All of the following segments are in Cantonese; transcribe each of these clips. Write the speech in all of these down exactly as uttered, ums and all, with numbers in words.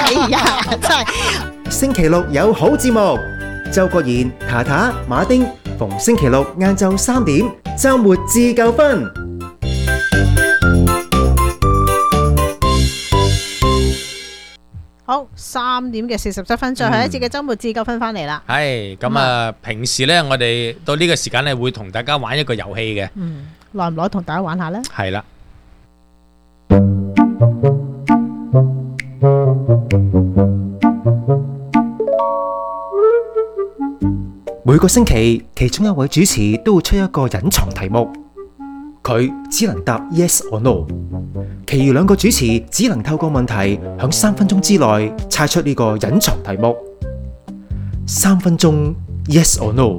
哎呀，真係星期六有好節目，周國賢、塔塔、馬丁逢星期六晏晝三點，週末自夠分。 好，三點嘅四十七分，最後一節嘅週末自夠分翻嚟啦。 係咁啊！平時咧，我哋到呢個時間咧，會同大家玩一個遊戲嘅。 嗯，耐唔耐同大家玩下咧？ 係啦。 每個星期，其中一位主持都會出一個隱藏題目，佢只能答 yes or no， 其餘兩個主持只能透過問題響三分鐘之內猜出呢個隱藏題目。三分鐘 yes or no。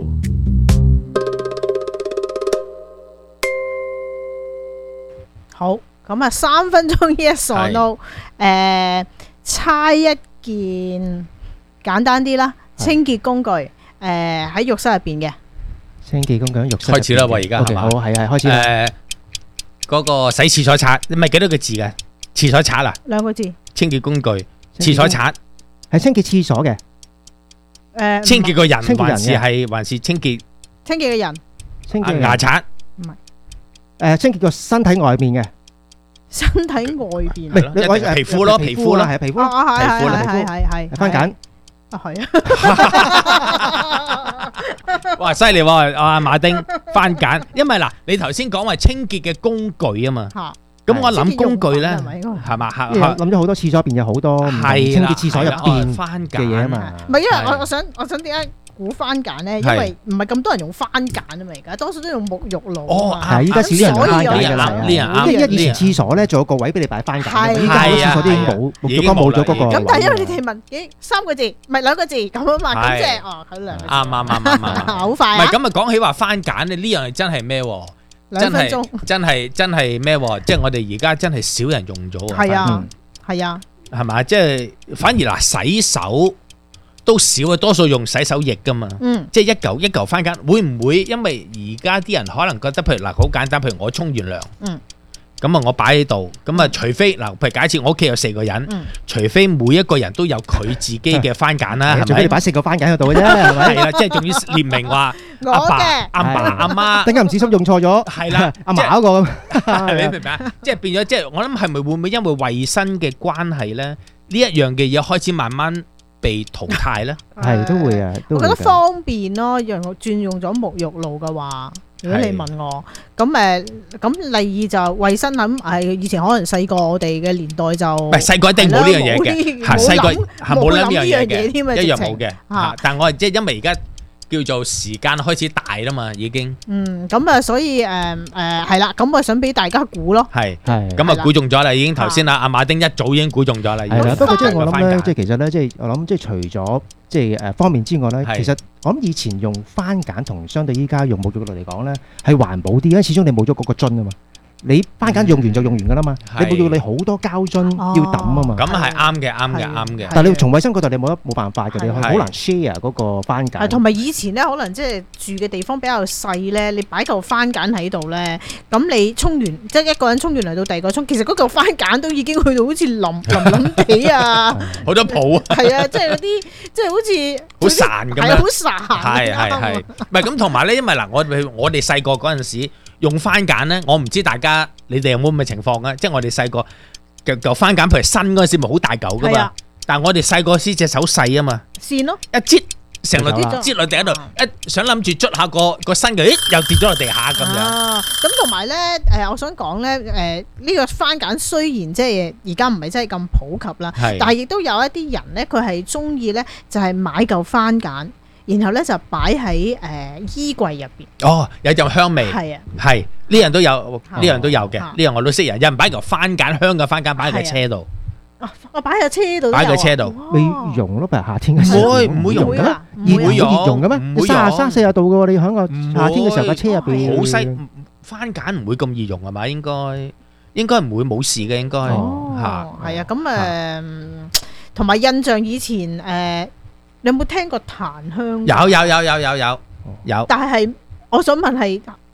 好，咁啊，三分鐘 yes or no，誒，猜一件簡單啲啦，清潔工具，誒喺浴室入邊嘅。 清潔工具喺浴室。 開始啦喎，而家係嘛？ 好，係係開始啦。 誒，嗰個洗廁所刷，你咪幾多個字嘅？廁所刷啦。 兩個字。 清潔工具，廁所刷。 係清潔廁所嘅。 誒。 清潔個人還是係還是清潔？ 清潔嘅人。 清潔牙刷。 唔係。 誒，清潔個身體外面嘅。 身體外邊。 唔係，你我皮膚咯，皮膚啦， 係皮膚。 啊，係係皮膚啦， 係係係。 番梘。 啊，係啊。 哇，犀利喎！阿馬丁番梘，因為嗱，你頭先講話清潔嘅工具啊嘛。嚇。咁我諗工具咧，係嘛？係諗咗好多廁所入邊有好多清潔廁所入邊嘅嘢啊嘛。 唔係，因為我我想我想點解估番梘咧？因為唔係咁多人用番梘啊嘛，而家多數都用沐浴露。 哦，係依家少啲人用番梘㗎啦。 呢人啱， 因為以前廁所咧仲有個位俾你擺番梘，依家好多廁所都已經冇，已經冇咗嗰個。 咁但係因為你哋問幾三個字，唔係兩個字咁啊嘛，咁即係哦，佢兩個字。 啱啱啱啱啱， 好快啊！ 唔係咁啊，講起話番梘咧，呢樣係真係咩？真係真係真係咩？即係我哋而家真係少人用咗。 係啊，係啊， 係嘛？即係反而嗱，洗手都少啊，多數用洗手液噶嘛。嗯，即係一嚿一嚿番梘，會唔會因為而家啲人可能覺得，譬如嗱，好簡單，譬如我沖完涼，嗯，咁啊，我擺喺度，咁啊，除非嗱，譬如假設我屋企有四個人，除非每一個人都有佢自己嘅番梘啦，係咪？ 除非你擺四個番梘喺度嘅啫，係咪？ 係啦，即係仲要列明話。阿爸、阿爸、阿媽， 點解唔小心用錯咗？ 係啦， 阿嫲嗰個咁， 你明唔明啊？即係變咗，即係我諗係咪會唔會因為衞生嘅關係咧？呢一樣嘅嘢開始慢慢被淘汰咧？ 係都會啊， 我覺得方便咯，用轉用咗沐浴露嘅話，如果你問我，咁誒，咁第二就衞生咁係以前可能細個我哋嘅年代就唔係細個一定冇呢樣嘢嘅，嚇細個係冇諗呢樣嘢嘅，一樣冇嘅嚇。但係我係即係因為而家。叫做時間開始大啦嘛，已經。嗯， 咁啊，所以誒誒係啦，咁我想俾大家估咯。 係係，咁啊估中咗啦，已經頭先啊阿馬丁一早已經估中咗啦。 係啦，不過即係我諗咧，即係其實咧，即係我諗即係除咗即係誒方面之外咧，其實我諗以前用番梘同相對依家用沐浴露嚟講咧，係環保啲，因為始終你冇咗嗰個樽啊嘛。你番梘用完就用完噶啦嘛，你冇要你好多膠樽要抌啊嘛。 咁係啱嘅，啱嘅，啱嘅。 但係你從衞生角度，你冇得冇辦法嘅，你好難 share 嗰個番梘。 同埋以前咧，可能即係住嘅地方比較細咧，你擺嚿番梘喺度咧，咁你沖完即係一個人沖完嚟到第二個沖，其實嗰嚿番梘都已經去到好似腍腍腍地啊， 好多泡啊。 係啊，即係嗰啲即係好似好散咁樣， 係啊，好散。 係係係，唔係咁同埋咧，因為嗱，我我哋細個嗰陣時。用番梘咧，我唔知大家你哋有冇咁嘅情況啊？即係我哋細個嚿嚿番梘，譬如新嗰陣時咪好大嚿噶嘛，但係我哋細個時隻手細啊嘛， 線咯， 一擠成落啲擠落地喺度，一想諗住捽下個個身嘅，咦又跌咗落地下咁樣。 啊，咁同埋咧，誒，我想講咧，誒，呢個番梘雖然即係而家唔係真係咁普及啦，但係亦都有一啲人咧，佢係中意咧，就係買嚿番梘。然後咧就擺喺誒衣櫃入邊。 哦，有陣香味。係啊，係呢樣都有，呢樣都有嘅，呢樣我都識人。有人擺嚿番梘香嘅番梘擺喺個車度。 哦，我擺喺車度。 擺喺個車度。 未溶咯，譬如夏天嘅時候。 唔會唔會溶嘅咩？ 熱會熱溶嘅咩？你三十三四十度嘅喎，你喺個夏天嘅時候架車入邊。 好細番梘唔會咁易溶係嘛？應該應該唔會冇事嘅應該。 哦，係啊，咁誒，同埋印象以前誒。你有冇聽過檀香？ 有有有有有有有。 但係我想問係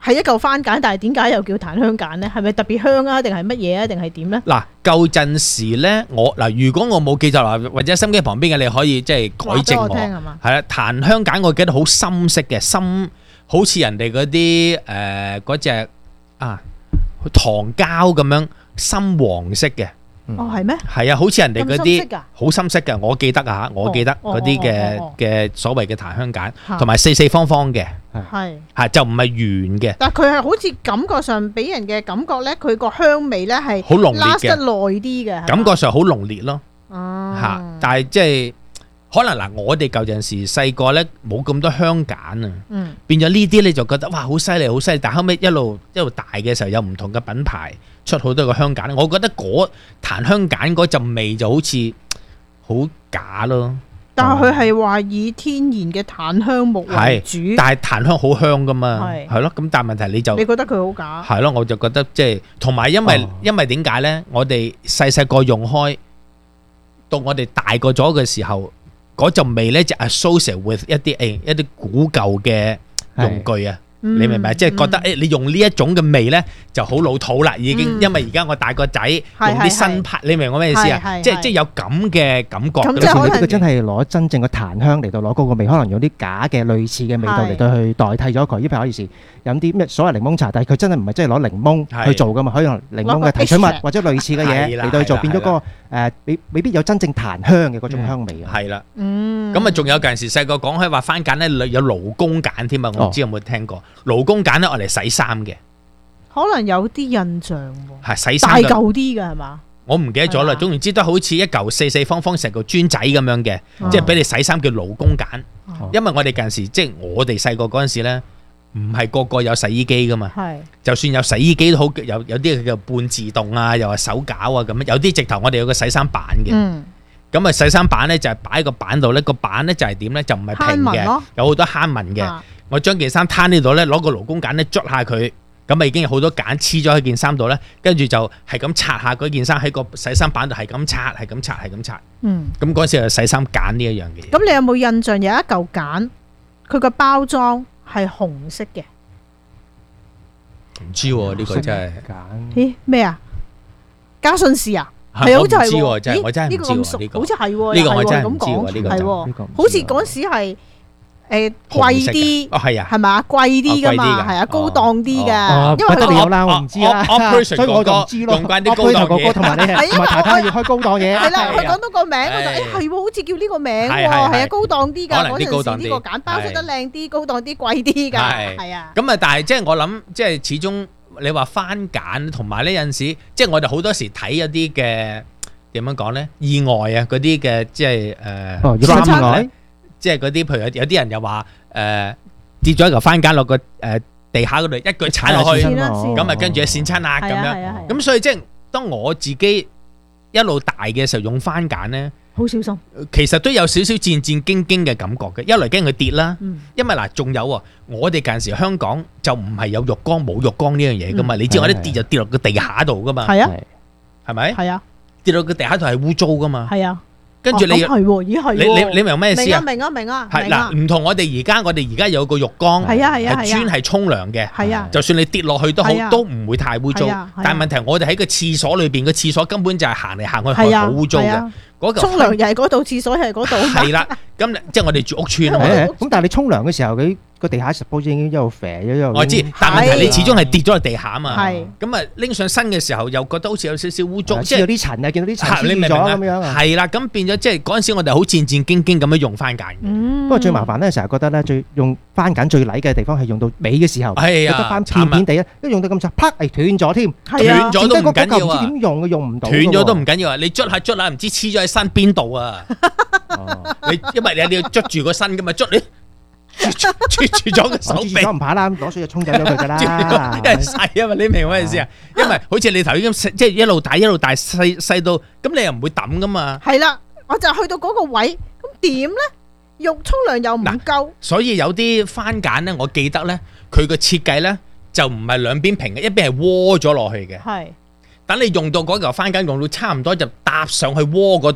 係一嚿番梘，但係點解又叫檀香梘咧？係咪特別香啊？定係乜嘢啊？定係點咧？ 嗱，舊陣時咧，我嗱，如果我冇記錯啦，或者心機旁邊嘅你可以即係改正我。 話俾我聽係嘛？ 係啦，檀香梘我記得好深色嘅，深好似人哋嗰啲誒嗰隻啊糖膠咁樣深黃色嘅。 哦，係咩？ 係啊，好似人哋嗰啲咁深色㗎好深色嘅，我記得啊，我記得嗰啲嘅哦哦哦哦嘅所謂嘅檀香梘， 嚇同埋四四方方嘅， 係。 嚇就唔係圓嘅， 但係佢係好似感覺上俾人嘅感覺咧，佢個香味咧係好濃烈 last 得嘅， 耐啲嘅，係嘛感覺上好濃烈咯。 哦嚇，但係即係可能嗱，我哋舊陣時細個咧冇咁多香梘啊， 嗯變咗呢啲你就覺得哇好犀利好犀利，但後尾一路一路大嘅時候有唔同嘅品牌出好多個香梘，我覺得嗰檀香梘嗰陣味就好似好假咯。 但係佢係話以天然嘅檀香木為主， 但係檀香好香噶嘛， 係係咯。咁但係問題你就你覺得佢好假？ 係咯，我就覺得即係同埋因為、 哦、 因為點解咧？我哋細細個用開，到我哋大個咗嘅時候，嗰陣味咧就 associate with 一啲誒一啲古舊嘅用具啊。 嗯你明唔明？即係覺得誒，你用呢一種嘅味咧就好老土啦，已經。 嗯因為而家我大個仔用係啲新派，你明我咩意思啊？ 係係係即係即係有咁嘅感覺。 咁有時即係可能未必佢真係攞真正嘅檀香嚟到攞嗰個味，可能用啲假嘅類似嘅味道嚟到去代替咗佢。依譬如有時飲啲咩所謂檸檬茶，但係佢真係唔係真係攞檸檬去做噶嘛，可以用檸檬嘅提取物攞個或者類似嘅嘢係啦嚟到去做， 係啦變咗嗰個誒未未必有真正檀香嘅嗰種香味啊。 係啦。 嗯， 咁啊，仲有陣時細個講開話番梘咧，有勞工梘添啊！我唔知有冇聽過勞工梘咧，我嚟洗衫嘅， 可能有啲印象喎， 係洗大衫嘅。 嚿啲嘅係嘛？ 我唔記得咗啦。 係嘛總言之都好似一嚿四四方方成個磚仔咁樣嘅，即係俾你洗衫叫勞工梘。 哦因為我哋近時即係我哋細個嗰陣時咧，唔係個個有洗衣機噶嘛。 係就算有洗衣機都好，有有啲叫半自動啊，又話手攪啊咁樣。有啲直頭我哋有個洗衫板嘅。 嗯咁啊，洗衫板咧就係擺喺個板度咧，個板咧就係點咧？就唔係平嘅慳紋咯， 有好多慳紋嘅。 啊我將件衫攤呢度咧，攞個勞工梘咧捽下佢，咁啊已經有好多梘黐咗喺件衫度咧，跟住就係咁擦下嗰件衫喺個洗衫板度，係咁擦，係咁擦，係咁擦。 嗯， 咁嗰陣時就洗衫梘呢一樣嘅嘢。 咁你有冇印象有一嚿梘，佢個包裝係紅色嘅？ 唔知喎，呢個真係揀咦咩啊？嘉信士啊？ 係我唔知係好似係喎，真係咦我真係唔呢個咁熟知喎呢個好。似係喎， 呢個我又係真係唔知喎咁講， 呢個就係喎呢個唔知喎好似嗰時係誒紅貴色嘅啲， 哦係啊， 係嘛？貴啲噶嘛， 哦貴啲㗎係啊，高檔啲哦㗎哦， 因為佢不得了啦，我唔知啦， Operation 所以我就唔知咯。 用慣啲高檔嘢 Operator 哥哥同埋你係因為同埋太太要開高檔嘢。 係啦，佢係啊講到個名，我就係誒係喎，好似叫呢個名喎， 係係係係啊，高檔啲㗎， 可能嗰啲高檔啲陣時呢個揀包裝得靚啲，高檔啲，貴啲㗎， 係係啊， 咁啊，但係即係我諗，即係始終你話番梘同埋呢有陣時，即係我哋好多時睇一啲嘅點樣講咧意外啊，嗰啲嘅即係誒哦，要翻 drama 來呢即係嗰啲，譬如有有啲人又話誒跌咗一嚿番梘落個誒地下嗰度，一腳踩落去， 線啦線咁啊跟住就跣親啊咁係啊係樣。 啊係啊， 咁所以即係當我自己一路大嘅時候用番梘咧， 好小心， 其實都有少少戰戰兢兢嘅感覺嘅，一來驚佢跌啦。 嗯， 因為嗱，仲有啊，我哋近時香港就唔係有浴缸冇浴缸呢樣嘢噶嘛，你知我一跌就跌落個地下度噶嘛， 係啊係咪？ 係啊跌落個地下度係污糟噶嘛， 係啊， 跟住你哦咁係喎，咦係你喎你你明咩意思啊？ 明啊明啊明啊， 係明啊嗱，唔同我哋而家，我哋而家有個浴缸， 係啊係啊係係啊專係沖涼嘅， 係啊， 就算你跌落去都好係啊， 都唔會太污糟係啊。係啊但係問題我哋喺個廁所裏邊，個廁所根本就係行嚟行去係係啊好污糟嘅係啊， 嗰嚿沖涼又係嗰度，廁所又係嗰度， 係啦，咁即係我哋住屋村啊嘛。 誒咁，但係你沖涼嘅時候，佢個地下 suppose 已經一路肥咗一路。 我知，但係問題你始終係跌咗落地下啊嘛。 係咁啊，拎上身嘅時候又覺得好似有少少污糟， 即係有即係啲塵啊，見到啲塵嚇你明唔明黐咗咁啊？ 樣啊。 係啦，咁變咗即係嗰陣時，我哋好戰戰兢兢咁樣用番梘嘅。 嗯， 不過最麻煩咧，成日覺得咧，最用番梘最禮嘅地方係用到尾嘅時候， 係啊得翻片片地啊，一用到咁實，啪係斷咗添， 係啊斷咗都唔緊剩低嗰嚿唔知要啊， 點用嘅，用唔到斷㗎喎。 咗都唔緊要啊！你捽下捽下，唔知黐咗喺身邊度啊！ 哦你因為你你要捽住個身噶嘛，捽你捽住捽住咗個手我臂知。咗唔怕啦，攞水就沖走咗佢㗎啦。 因為細啊嘛，你明我意思啊？因為好似你頭先咁，即係一路大一路大細細到，咁你又唔會抌噶嘛。 係啦，我就去到嗰個位，咁點咧？浴沖涼又唔夠， 所以有啲番梘咧，我記得咧，佢個設計咧就唔係兩邊平嘅，一邊係窩咗落去嘅。 係等你用到嗰嚿番梘用到差唔多就搭上去窩嗰度，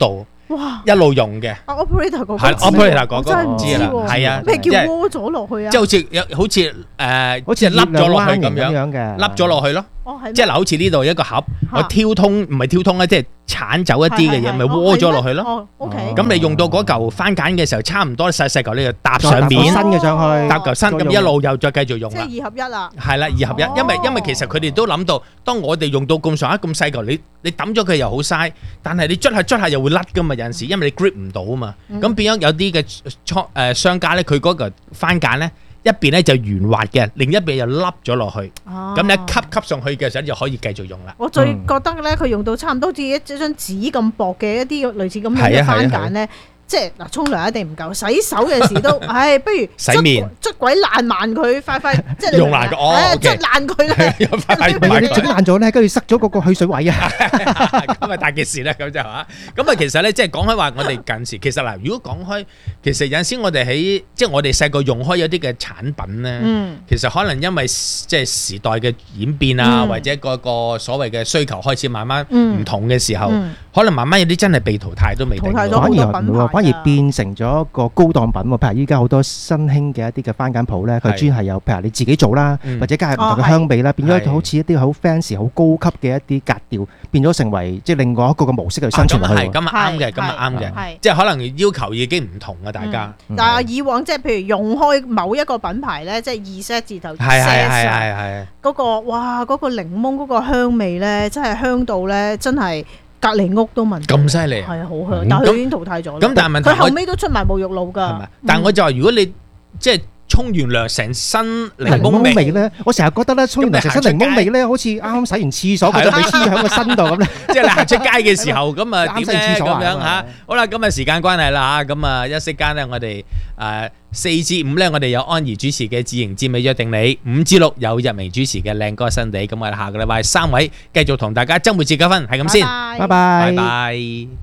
哇！ 一路用嘅。 啊 operator 嗰個係 operator 嗰個唔知啦，係啊， 咩叫窩咗落去啊？ 即係好似有好似誒，好似凹咗落去咁樣嘅，凹咗落去咯。 哦，係。 即係嗱，好似呢度一個盒，我挑通唔係挑通咧，即係剷走一啲嘅嘢，咪窩咗落去咯。 哦 ，OK。咁你用到嗰嚿番梘嘅時候，差唔多細細嚿，你就搭上面， 新嘅上去， 搭嚿新咁一路又再繼續用啦。 即係二合一啦。 係啦，二合一，因為因為其實佢哋都諗到，當我哋用到咁上下咁細嚿，你你抌咗佢又好嘥，但係你捽下捽下又會甩噶嘛，有陣時因為你 grip 唔到啊嘛，咁變咗有啲嘅倉誒商家咧，佢嗰個番梘咧一邊咧就圓滑嘅，另一邊又凹咗落去，咁你一吸吸上去嘅時候就可以繼續用啦。 我最覺得咧，佢用到差唔多好似一張紙咁薄嘅一啲類似咁樣嘅番梘咧。即係嗱，沖涼一定唔夠，洗手嘅時都，唉，不如洗面捽鬼爛爛佢，快快即係用爛佢，哦， 捽爛佢啦， 你整爛咗咧，跟住塞咗嗰個去水位啊， 咁啊大件事啦，咁就嚇。咁啊其實咧，即係講開話，我哋近時其實嗱，如果講開，其實有陣時我哋喺即係我哋細個用開有啲嘅產品咧，其實可能因為即係時代嘅演變啊，或者嗰個所謂嘅需求開始慢慢唔同嘅時候，可能慢慢有啲真係被淘汰都未定。 淘汰咗好多品牌。 反而變成咗一個高檔品喎，譬如依家好多新興嘅一啲嘅番梘鋪咧，佢專係有譬如你自己做啦，或者加入唔同嘅香味啦，變咗好似一啲好 fancy、好高級嘅一啲格調，變咗成為即係另外一個嘅模式去生存落去。 咁啊係，咁啊啱嘅，咁啊啱嘅，即係可能要求已經唔同啊，大家。 但係以往即係譬如用開某一個品牌咧，即係二 set 字頭， 係係係係係嗰個哇嗰個檸檬嗰個香味咧，真係香到咧，真係。隔離屋都聞到， 咁犀利， 係啊，好香，但係佢已經淘汰咗啦。 咁但係問題， 佢後尾都出埋沐浴露㗎。 但係我就話，如果你即係沖完涼成身檸檬味咧，我成日覺得咧，沖完涼成身檸檬味咧，好似啱啱洗完廁所嗰陣味黐喺個身度咁咧。 即係你行出街嘅時候，咁啊點咧咁樣嚇？好啦，咁啊時間關係啦嚇，咁啊一息間咧，我哋誒四至五咧，我哋有安怡主持嘅《自營自美約定你》，五至六有日明主持嘅《靚歌新地》。咁我哋下個禮拜三位繼續同大家週末節交分，係咁先， 拜拜， 拜拜。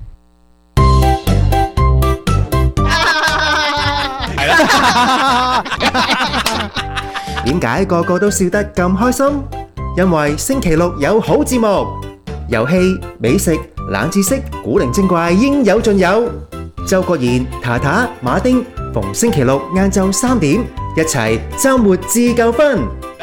係啦。 點解個個都笑得咁開心？因為星期六有好節目，遊戲、美食、冷知識、古靈精怪應有盡有。周國賢、塔塔、馬丁逢星期六晏晝三點，一齊週末自夠分。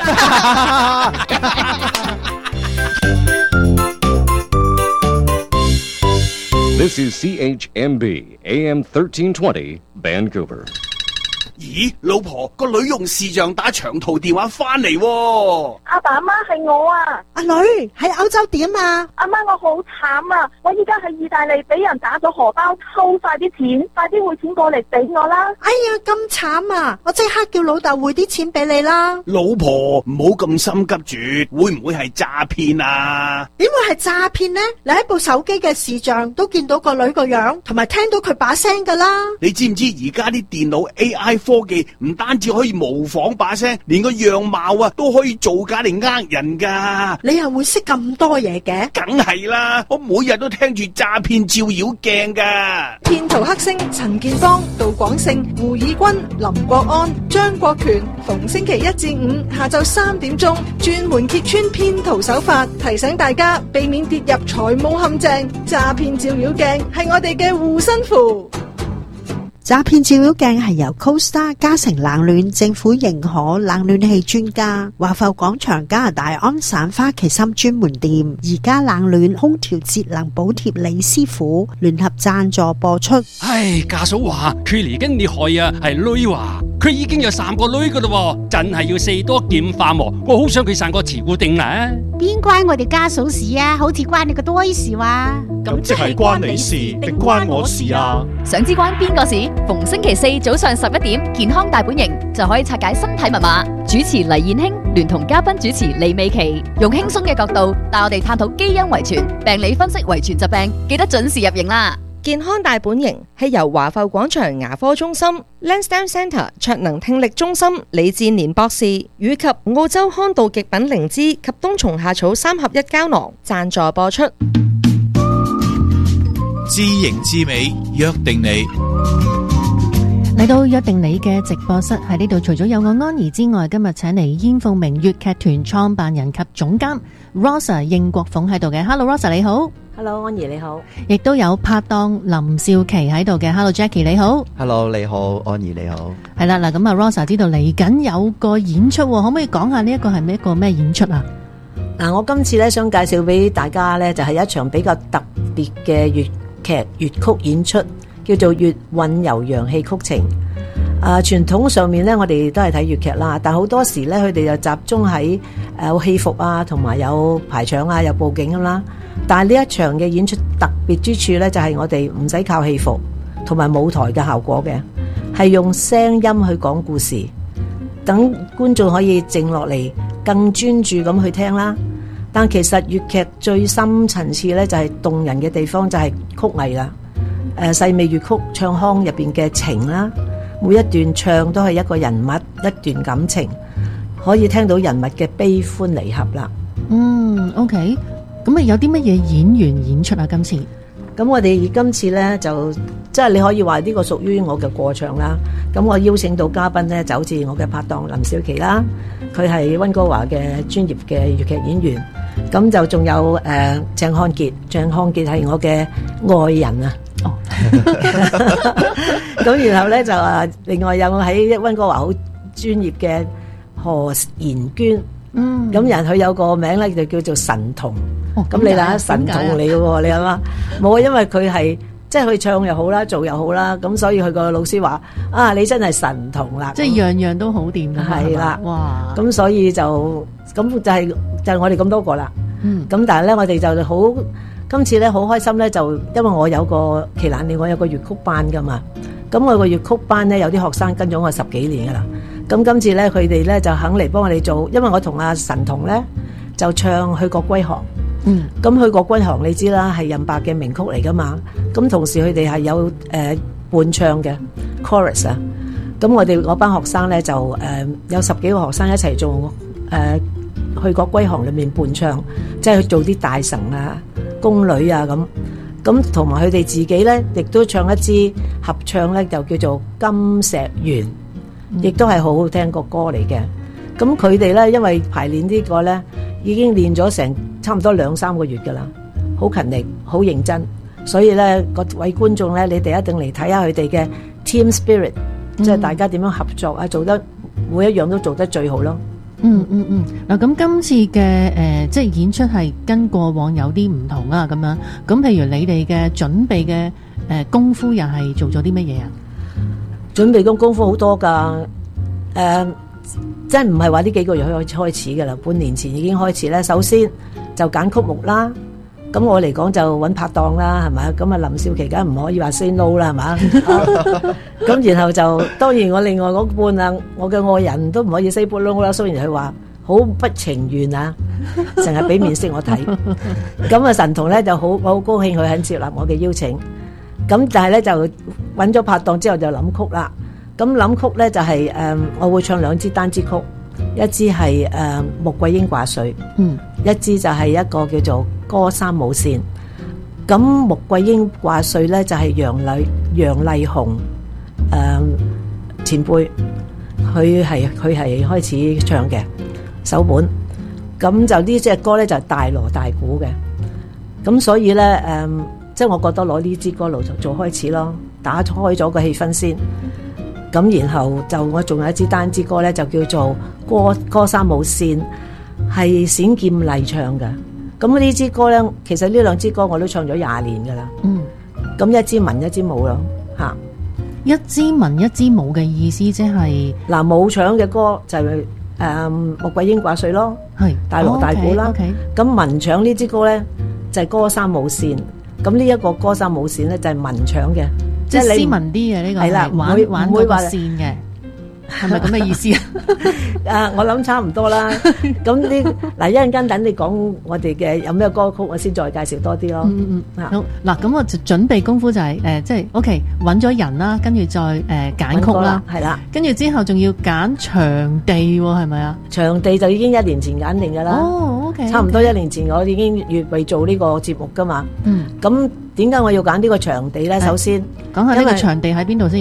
This is C H M B A M thirteen twenty Vancouver。 咦，老婆，個女用視像打長途電話翻嚟喎。 阿爸阿媽係我啊。 阿女喺歐洲點啊？ 阿媽我好慘啊！我依家喺意大利俾人打咗荷包，偷晒啲錢，快啲匯錢過嚟俾我啦！ 哎呀，咁慘啊！我即刻叫老豆匯啲錢俾你啦。 老婆，唔好咁心急住，會唔會係詐騙啊？ 點會係詐騙呢？你喺部手機嘅視像都見到個女個樣，同埋聽到佢把聲噶啦。 你知唔知而家啲電腦 A I 科技唔單止可以模仿把聲，連個樣貌啊都可以造假嚟呃人噶。 你又會識咁多嘢嘅？ 梗係啦，我每日都聽住詐騙照妖鏡噶。 騙徒黑星陳建邦、杜廣勝、胡以軍、林國安、張國權，逢星期一至五下晝三點鐘，專門揭穿騙徒手法，提醒大家避免跌入財務陷阱。詐騙照妖鏡係我哋嘅護身符。 詐騙照妖鏡係由 CoStar 嘉誠冷暖政府認可冷暖氣專家華埠廣場加拿大安省花旗參專門店而家冷暖空調節能補貼李師傅聯合贊助播出。 唉，家嫂話佢嚟緊你害啊，係女話佢已經有三個女噶啦，真係要四多劍化喎。我好想佢生個慈固定啦。 邊關我哋家嫂事啊？好似關你個多事話。 咁即係關你事定關我事啊？ 想知關邊個事？逢星期四早上十一點，健康大本營就可以拆解身體密碼。主持黎燕卿聯同嘉賓主持李美琪，用輕鬆嘅角度帶我哋探討基因遺傳、病理分析遺傳疾病，記得準時入營啦！ 健康大本營係由華埠廣場牙科中心、Lansdowne Centre 卓能聽力中心李志年博士以及澳洲康道極品靈芝及冬蟲夏草三合一膠囊贊助播出。 知型知美約定你。 嚟到約定你嘅直播室，喺呢度除咗有我安怡之外，今日請嚟煙鳳鳴粵劇團創辦人及總監 Rosa 應國鳳喺度嘅。Hello Rosa 你好。 Hello 安怡你好。亦都有拍檔林少琪喺度嘅。Hello Jackie 你好。 Hello 你好，安怡你好。 係啦，嗱咁啊 Rosa 知道嚟緊有個演出，可唔可以講下呢一個係咩一個咩演出啊？ 嗱，我今次咧想介紹俾大家咧，就係一場比較特別嘅粵劇粵曲演出，叫做《粵韻悠揚戲曲情》。啊，傳統上面咧，我哋都係睇粵劇啦，但好多時咧，佢哋就集中喺誒有戲服啊，同埋有排場啊，有佈景咁啦。但係呢一場嘅演出特別之處咧，就係我哋唔使靠戲服同埋舞台嘅效果嘅，係用聲音去講故事，等觀眾可以靜落嚟，更專注咁去聽啦。但其實粵劇最深層次咧，就係動人嘅地方就係曲藝啦。誒細味粵曲唱腔入邊嘅情啦，每一段唱都係一個人物一段感情，可以聽到人物嘅悲歡離合啦。 嗯 ，OK， 咁啊有啲乜嘢演員演出啊？今次咁我哋今次咧就即係你可以話呢個屬於我嘅過場啦。咁我邀請到嘉賓咧就好似我嘅拍檔林少琪啦，佢係溫哥華嘅專業嘅粵劇演員。咁就仲有誒、呃、鄭康傑，鄭康傑係我嘅愛人啊。哦，咁然後咧就啊，另外有喺溫哥華好專業嘅何妍娟。嗯，咁人佢有個名咧就叫做神童。哦，咁你睇神童嚟嘅喎，你諗下冇啊？因為佢係即係佢唱又好啦，做又好啦，咁所以佢個老師話啊，你真係神童啦， 即係樣樣都好掂㗎嘛。 係啦， 哇！ 咁所以就咁就係、是、就係、是、我哋咁多個啦。嗯，咁但係咧，我哋就好今次咧好開心咧，就因為我有個奇蘭，我有個粵曲班噶嘛。咁我個粵曲班咧有啲學生跟咗我十幾年噶啦。咁今次咧佢哋咧就肯嚟幫我哋做，因為我同阿神童咧就唱《去國歸航》。嗯，咁《去國歸航》你知啦，係任白嘅名曲嚟噶嘛。咁同時佢哋係有誒、呃、伴唱嘅 chorus 啊。咁我哋嗰班學生咧就誒、呃、有十幾個學生一齊做誒。呃去國歸航裏面伴唱，即係去做啲大臣啊、宮女啊咁，咁同埋佢哋自己咧，亦都唱一支合唱咧，就叫做《金石緣》，亦都係好好聽個歌嚟嘅。咁佢哋咧，因為排練呢個咧，已經練咗成差唔多兩三個月噶啦，好勤力、好認真，所以咧各位觀眾咧，你哋一定嚟睇下佢哋嘅 team spirit，即係大家點樣合作啊，做得每一樣都做得最好咯。 嗯嗯嗯，嗱咁今次嘅誒、呃、即係演出係跟過往有啲唔同啊咁樣，咁譬如你哋嘅準備嘅誒、呃、功夫又係做咗啲乜嘢啊？ 準備嘅功夫好多噶，誒、呃，即係唔係話呢幾個月開開始噶啦，半年前已經開始咧。首先就揀曲目啦，咁我嚟講就揾拍檔啦，係咪？咁啊林少琪梗係唔可以話 say no 啦，係嘛？咁然後就當然我另外嗰半啊，我嘅愛人都唔可以 say no 啦。雖然佢話好不情願啊，成日俾面色我睇。咁啊神童咧就好我好高興佢肯接納我嘅邀請。咁但係咧就揾咗拍檔之後就諗曲啦。咁諗曲咧就係、是、誒、呃，我會唱兩支單支曲，一支係誒《穆桂英掛帥》，嗯，一支就係一個叫做《歌三舞扇》。咁《穆桂英掛帥》咧就係楊麗楊麗紅誒前輩，佢係佢係開始唱嘅首本。咁就呢隻歌咧就係大鑼大鼓嘅。咁所以咧誒、呃，即係我覺得攞呢支歌嚟做開始咯，打開咗個氣氛先。咁然後就我仲有一支單支歌咧，就叫做歌歌三舞扇，係冼劍麗唱嘅。咁呢支歌咧，其實呢兩支歌我都唱咗廿年噶啦。嗯，咁一支文一支舞咯，吓。 一支文一支舞嘅意思即係嗱，舞唱嘅歌就係誒穆桂英掛帥咯，係大鑼大鼓啦。咁文唱呢支歌咧就係歌三舞扇。咁呢一個歌三舞扇咧就係文唱嘅。 即係斯文啲嘅呢個，係啦，玩玩嗰個線嘅，係咪咁嘅意思啊？ 誒，我諗差唔多啦。咁呢嗱，一陣間等你講我哋嘅有咩歌曲，我先再介紹多啲咯。 嗯嗯，好嗱，咁我就準備功夫就係、是、誒、呃，即係 OK， 揾咗人啦，跟住再誒揀、呃、曲啦，係啦，跟住之後仲要揀場地喎，係咪啊？ 場地就已經一年前揀定㗎啦。 哦 ，OK， 差唔多一年前我已經預備做呢個節目㗎嘛。嗯，咁點解我要揀呢個場地咧？首先講下呢個場地喺邊度先？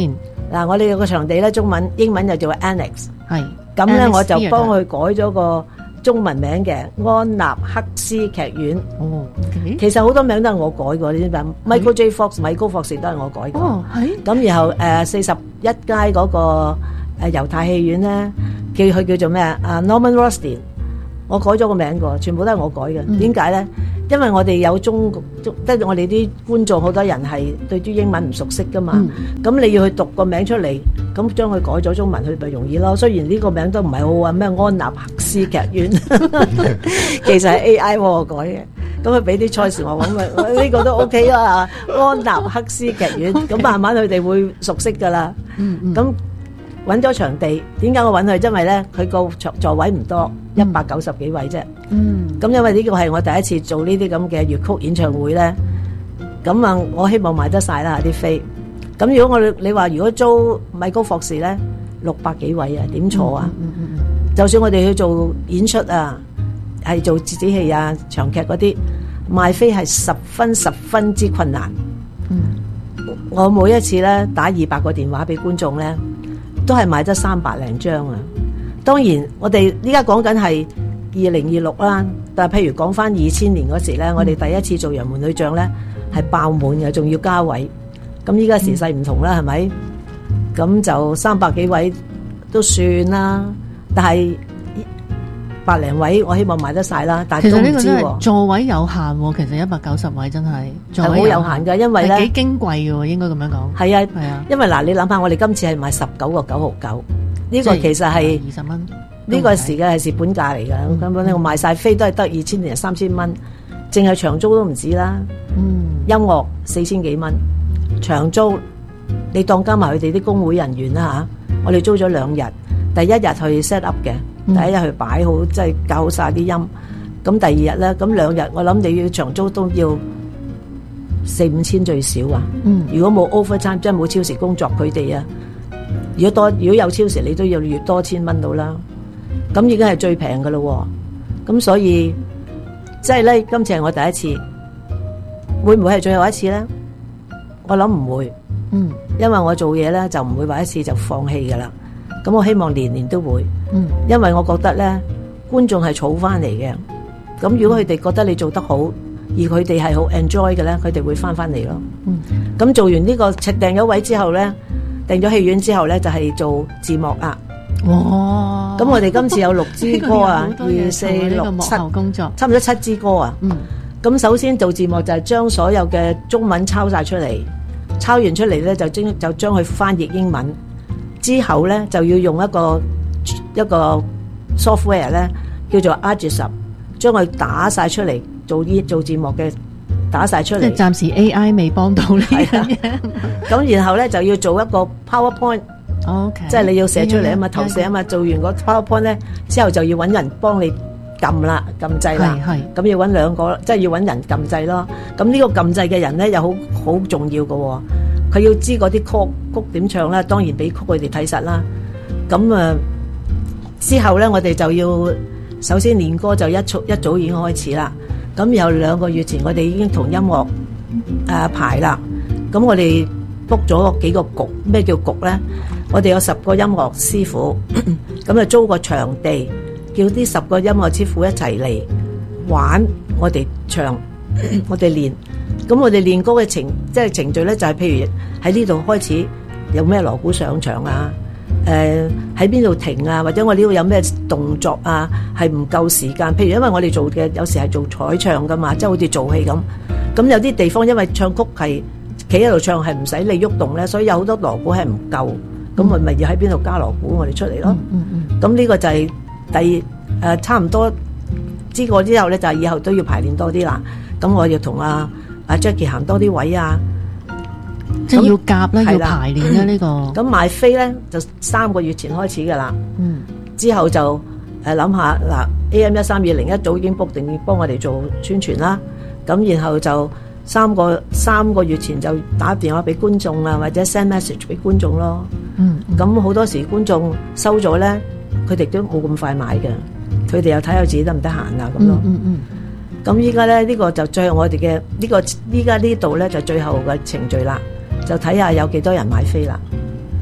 嗱，我哋有個場地咧，中文英文就叫 Annex， 係咁咧 Annex 我就 Theatre 幫佢改咗個中文名嘅安納克斯劇院。 哦， 其實好多名都係我改過，你知唔知 ？Michael J. Fox 米高霍士都係我改過。 哦，係。 咁然後誒四十一街嗰個誒猶太戲院咧，叫佢叫做咩啊 ？Norman Rostin， 我改咗個名個，全部都係我改嘅。點解咧？因為我哋有中中，即係我哋啲觀眾好多人係對啲英文唔熟悉噶嘛。咁、嗯、你要去讀個名出嚟，咁將佢改咗中文，佢咪容易咯。雖然呢個名都唔係好啊，咩安納克斯劇院，其實係 A I 幫我改嘅。咁佢俾啲賽事我，咁咪呢個都 OK 啦。安納克斯劇院，咁、okay. 慢慢佢哋會熟悉噶啦。咁揾咗場地，點解我揾佢？因為咧，佢個座座位唔多，一百九十幾位啫。 嗯， 咁因為呢個係我第一次做呢啲咁嘅粵曲演唱會咧，咁啊，我希望賣得晒啦啲飛。咁如果我你話如果租米高霍士咧，六百幾位啊，點坐啊？ 嗯嗯嗯、 就算我哋去做演出啊，係做折子戲啊、長劇嗰啲，賣飛係十分十分之困難。 嗯， 我每一次咧打二百個電話俾觀眾咧，都係賣得三百零張啊。當然，我哋依家講緊係二零二六啦，但係譬如講翻二千年嗰時咧，嗯、我哋第一次做楊門女將咧係爆滿嘅，仲要加位。咁依家時勢唔同啦，係咪、嗯？咁就三百幾位都算啦，但係百零位我希望賣得晒啦。但係都唔知喎。其實呢個真係座位有限喎，其實一百九十位真係座位好有限㗎，因為咧幾矜貴嘅喎，應該咁樣講。 係啊， 係啊， 因為嗱，你諗下，我哋今次係賣十九個九毫九，呢個其實係二十蚊。 呢個時嘅係蝕本價嚟㗎，咁根本呢我賣晒飛都係得二千零三千蚊，淨係長租都唔止啦。 嗯， 音樂四千幾蚊，長租你當加埋佢哋啲工會人員啦嚇，我哋租咗兩日，第一日去 set up 嘅，第一日去擺好，即係校好晒啲音。咁第二日咧，咁兩日我諗你要長租都要四五千最少啊。 嗯， 如果冇 overtime 即係冇超時工作，佢哋啊，如果多如果有超時，你都要月多千蚊到啦。咁已經係最平㗎咯，咁所以即係咧，今次係我第一次，會唔會係最後一次咧？我諗唔會， 嗯， 因為我做嘢咧就唔會話一次就放棄㗎啦。咁我希望年年都會， 嗯，因為我覺得咧觀眾係儲翻嚟嘅。咁如果佢哋覺得你做得好，而佢哋係好 enjoy 嘅咧，佢哋會翻翻嚟咯。 嗯， 咁做完呢個訂咗位之後咧，訂咗戲院之後咧，就係做字幕啊。 哇！ 咁我哋今次有六支歌啊，二四六七，差唔多七支歌啊。 嗯， 咁首先做字幕就係將所有嘅中文抄晒出嚟，抄完出嚟咧就將就將佢翻譯英文，之後咧就要用一個一個 software 咧叫做 Argis， 將佢打晒出嚟做啲做字幕嘅打晒出嚟。 即係暫時 A I 未幫到呢樣嘢。 咁然後咧就要做一個 PowerPoint。 OK， 即係你要寫出嚟啊嘛，投射啊嘛，做完個 PowerPoint 咧之後就要揾人幫你撳啦，撳掣啦，咁要揾兩個，即係要揾人撳掣咯。咁呢個撳掣嘅人咧又好好重要嘅，佢要知嗰啲曲曲點唱啦，當然俾曲佢哋睇實啦。咁啊之後咧，我哋就要首先練歌就一早一早已經開始啦。咁然後兩個月前我哋已經同音樂誒排啦。咁我哋 book 咗幾個局，咩叫局咧？我哋有十個音樂師傅，咁就租個場地，叫啲十個音樂師傅一齊嚟玩，我哋唱，我哋練。咁我哋練歌嘅程，即係程序咧，就係譬如喺呢度開始有咩鑼鼓上場啊，誒喺邊度停啊，或者我呢度有咩動作啊，係唔夠時間。譬如因為我哋做嘅有時係做彩唱噶嘛，即係好似做戲咁。咁有啲地方因為唱曲係企喺度唱係唔使你喐動咧，所以有好多鑼鼓係唔夠。咁我咪要喺邊度加鑼鼓我哋出嚟咯。 嗯嗯。 咁呢個就係第誒差唔多知過之後咧，就係以後都要排練多啲啦。咁我要同阿阿 Jackie 行多啲位啊， 即係要夾啦，要排練啦呢個。 咁買飛咧就三個月前開始噶啦。 嗯。之後就誒諗下嗱 A M 一三二零一早已經 book 定幫我哋做宣傳啦。咁然後就三個三個月前就打電話俾觀眾啊，或者 send message 俾觀眾咯。 嗯， 咁好多時觀眾收咗咧，佢哋都冇咁快買嘅，佢哋又睇下自己得唔得閒啊咁咯。 嗯嗯。 咁依家咧呢個就最後我哋嘅呢個依家呢度咧就最後嘅程序啦，就睇下有幾多人買飛啦。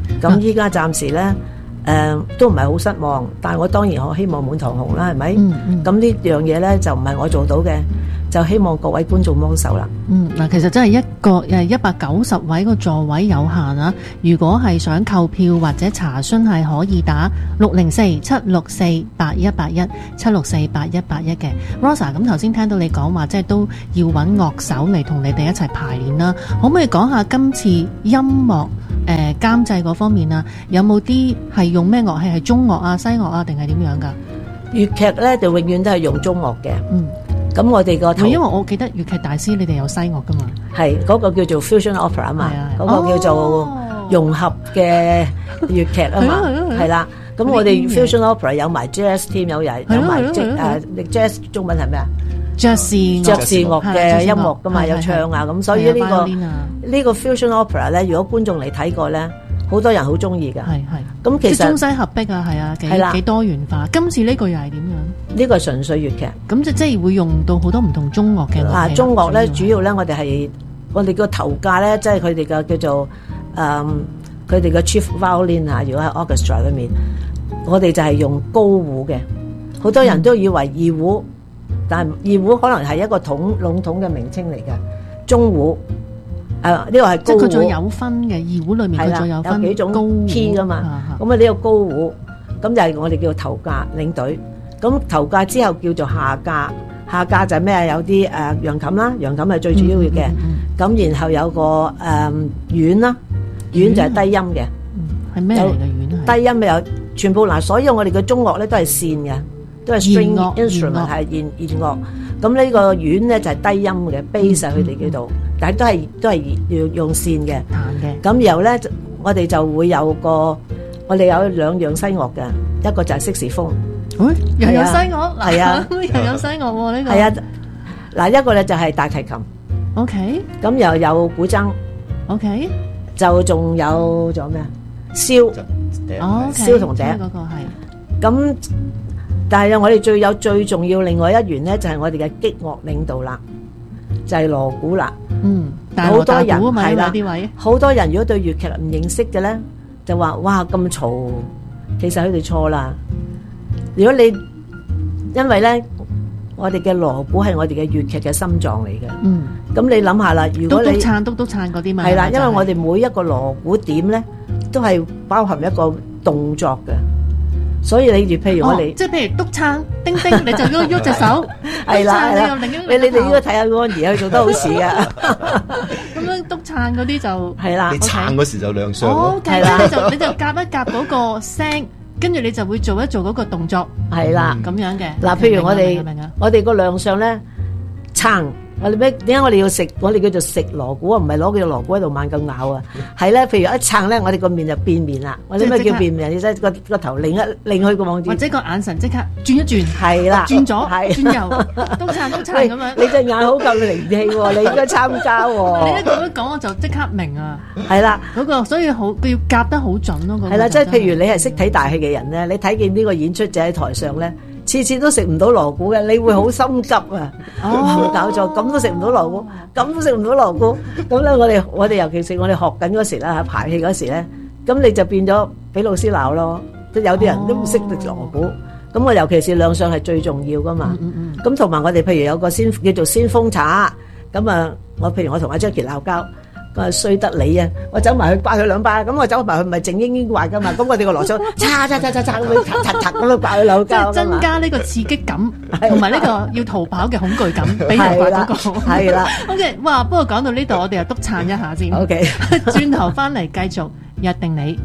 咁依家暫時咧。誒、呃、都唔係好失望，但係我當然我希望滿堂紅啦，係咪？咁、嗯嗯、呢樣嘢咧就唔係我做到嘅，就希望各位觀眾幫手啦。 嗯，嗱，其實真係一個誒一百九十位個座位有限啊！如果係想購票或者查詢係可以打六零四七六四八一八一七六四八一八一嘅。Rosa， 咁頭先聽到你講話，即係都要揾樂手嚟同你哋一齊排練啦。可唔可以講下今次音樂？誒、呃、監製嗰方面啊，有冇啲係用咩樂器？係中樂啊、西樂啊，定係點樣㗎？ 粵劇咧就永遠都係用中樂嘅。嗯，咁我哋個因為我記得粵劇大師你哋有西樂㗎嘛？ 係嗰、那個叫做 fusion opera 啊嘛，嗰、那個叫做融合嘅粵劇啊嘛，係啦。咁我哋 fusion opera 有埋 jazz 添，有人有埋即誒 jazz 中文係咩啊？ 爵士爵士樂嘅音樂噶嘛，有唱啊咁，所以呢個呢個 fusion opera 咧，如果觀眾嚟睇過咧，好多人好中意噶。係係。咁其實即係中西合璧啊，係啊，幾幾多元化。今次呢個又係點樣？呢個係純粹粵劇。咁就即係會用到好多唔同中樂嘅樂器。啊，中樂咧主要咧，我哋係我哋個頭架咧，即係佢哋嘅叫做誒，佢哋嘅 chief violin 啊，如果喺 orchestra 裏面，我哋就係用高胡嘅。好多人都以為二胡。但係二胡可能係一個統籠統嘅名稱嚟嘅，中胡誒呢個係高胡，即係佢仲有分嘅二胡裏面佢仲有分有幾種 key 噶嘛，咁啊呢個高胡，咁就係我哋叫做頭架領隊，咁頭架之後叫做下架，下架就係咩啊？有啲誒揚琴啦，揚琴係最主要嘅，咁、嗯嗯、然後有個誒阮啦，阮就係低音嘅，係咩嚟嘅阮？低音咪有全部嗱，所有我哋嘅中樂咧都係線嘅。都係 string instrument 係弦弦樂，咁呢個阮咧就係低音嘅 bass 佢哋叫做，但係都係都係要用線嘅。嘅。咁然後咧，我哋就會有個，我哋有兩樣西樂嘅，一個就係色士風。誒， 又有西樂， 係啊， 又有西樂喎呢個。 係啊，嗱一個咧就係大提琴。 OK。咁又有古箏。 OK。 就仲有仲有咩啊？簫。 哦。 簫同笛。嗰個係。咁。但係我哋最有最重要另外一員咧，就係我哋嘅擊樂領導啦，就係鑼鼓啦。嗯，好多人係啦，好多人如果對粵劇唔認識嘅咧，就話哇咁嘈，其實佢哋錯啦。如果你因為咧，我哋嘅鑼鼓係我哋嘅粵劇嘅心臟嚟嘅。嗯，咁你諗下啦，如果你督督撐督督撐嗰啲嘛， 係啦，因為我哋每一個鑼鼓點咧，都係包含一個動作嘅。所以你譬如我哋、哦， 即係譬如督撐叮叮，你就喐喐隻手， 係啦係啦，你你哋應該睇下安怡，佢做得好似啊。 咁樣督撐嗰啲就係啦， 你撐嗰時就亮相咯。係啦，你就你就夾一夾嗰個聲，跟住你就會做一做嗰個動作， 係啦咁樣嘅。 嗱，譬如我哋我哋個亮相咧撐。我哋咩？點解我哋要食？我哋叫做食鑼鼓啊，唔係攞佢個鑼鼓喺度猛咁咬啊。係咧，譬如一撐咧，我哋個面就變面啦。或者咩叫變面？你即係個個頭擰一擰去個望住， 或者個眼神即刻轉一轉， 係啦， 轉左，轉右，都撐都撐咁樣。 你隻眼好夠靈氣喎，你應該參加喎。 你一咁樣講，我就即刻明啊。 係啦， 嗰個所以好，佢要夾得好準咯。 係啦，即係譬如你係識睇大戲嘅人咧，你睇見呢個演出者喺台上咧。次次都食唔到鑼鼓嘅，你會好心急啊！冇搞錯，咁都食唔到鑼鼓，咁都食唔到鑼鼓，咁咧我哋我哋尤其是我哋學緊嗰時啦，排戲嗰時咧，咁你就變咗俾老師鬧咯。即有啲人都唔識得鑼鼓，咁我尤其是亮相係最重要噶嘛。咁同埋我哋譬如有個先叫做先鋒茶，咁啊，我譬如我同阿 Jackie 鬧交。衰得你啊！我走埋去刮佢兩巴，咁我走埋去唔係靜英英刮噶嘛，咁我哋個羅手嚓嚓嚓嚓嚓咁樣嚓嚓嚓咁樣刮佢兩交， 即係增加呢個刺激感，同埋呢個要逃跑嘅恐懼感，俾人刮嗰個。 係啦。 O K，哇！不過講到呢度，我哋又督撐一下先。 O K， 轉頭翻嚟繼續約定你。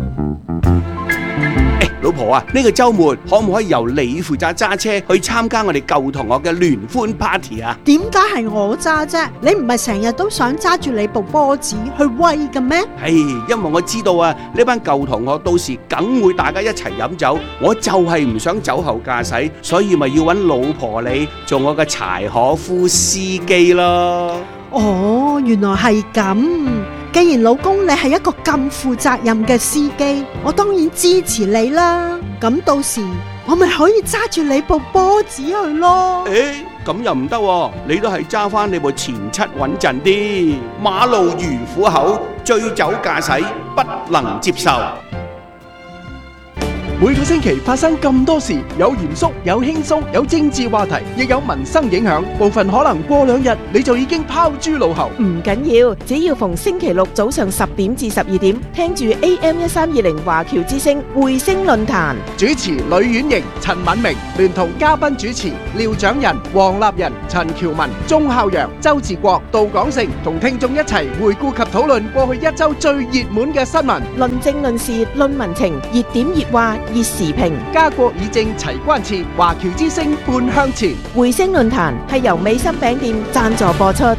老婆啊，呢個週末可唔可以由你負責揸車去參加我哋舊同學嘅聯歡 party 啊？ 點解係我揸啫？你唔係成日都想揸住你部波子去威嘅咩？ 係，因為我知道啊，呢班舊同學到時梗會大家一齊飲酒，我就係唔想酒後駕駛，所以咪要揾老婆你做我嘅柴可夫司機咯。 哦，原來係咁。既然老公你係一個咁負責任嘅司機，我當然支持你啦。咁到時我咪可以揸住你部波子去咯。 誒，咁又唔得喎，你都係揸翻你部前七穩陣啲。馬路如虎口，醉酒駕駛不能接受。 每個星期發生咁多事，有嚴肅，有輕鬆，有政治話題，亦有民生影響。部分可能過兩日你就已經拋諸腦後。 唔緊要，只要逢星期六早上十點至十二點，聽住 A M 一三二零華僑之聲匯聲論壇， 主持呂婉瑩、陳敏明，聯同嘉賓主持廖長仁、黃立仁、陳喬文、鐘孝陽、周志國、杜廣成，同聽眾一齊回顧及討論過去一周最熱門嘅新聞， 論政論事論民情，熱點熱話熱時評， 家國議政齊關切，華僑之聲半向前。 匯聲論壇係由美心餅店贊助播出。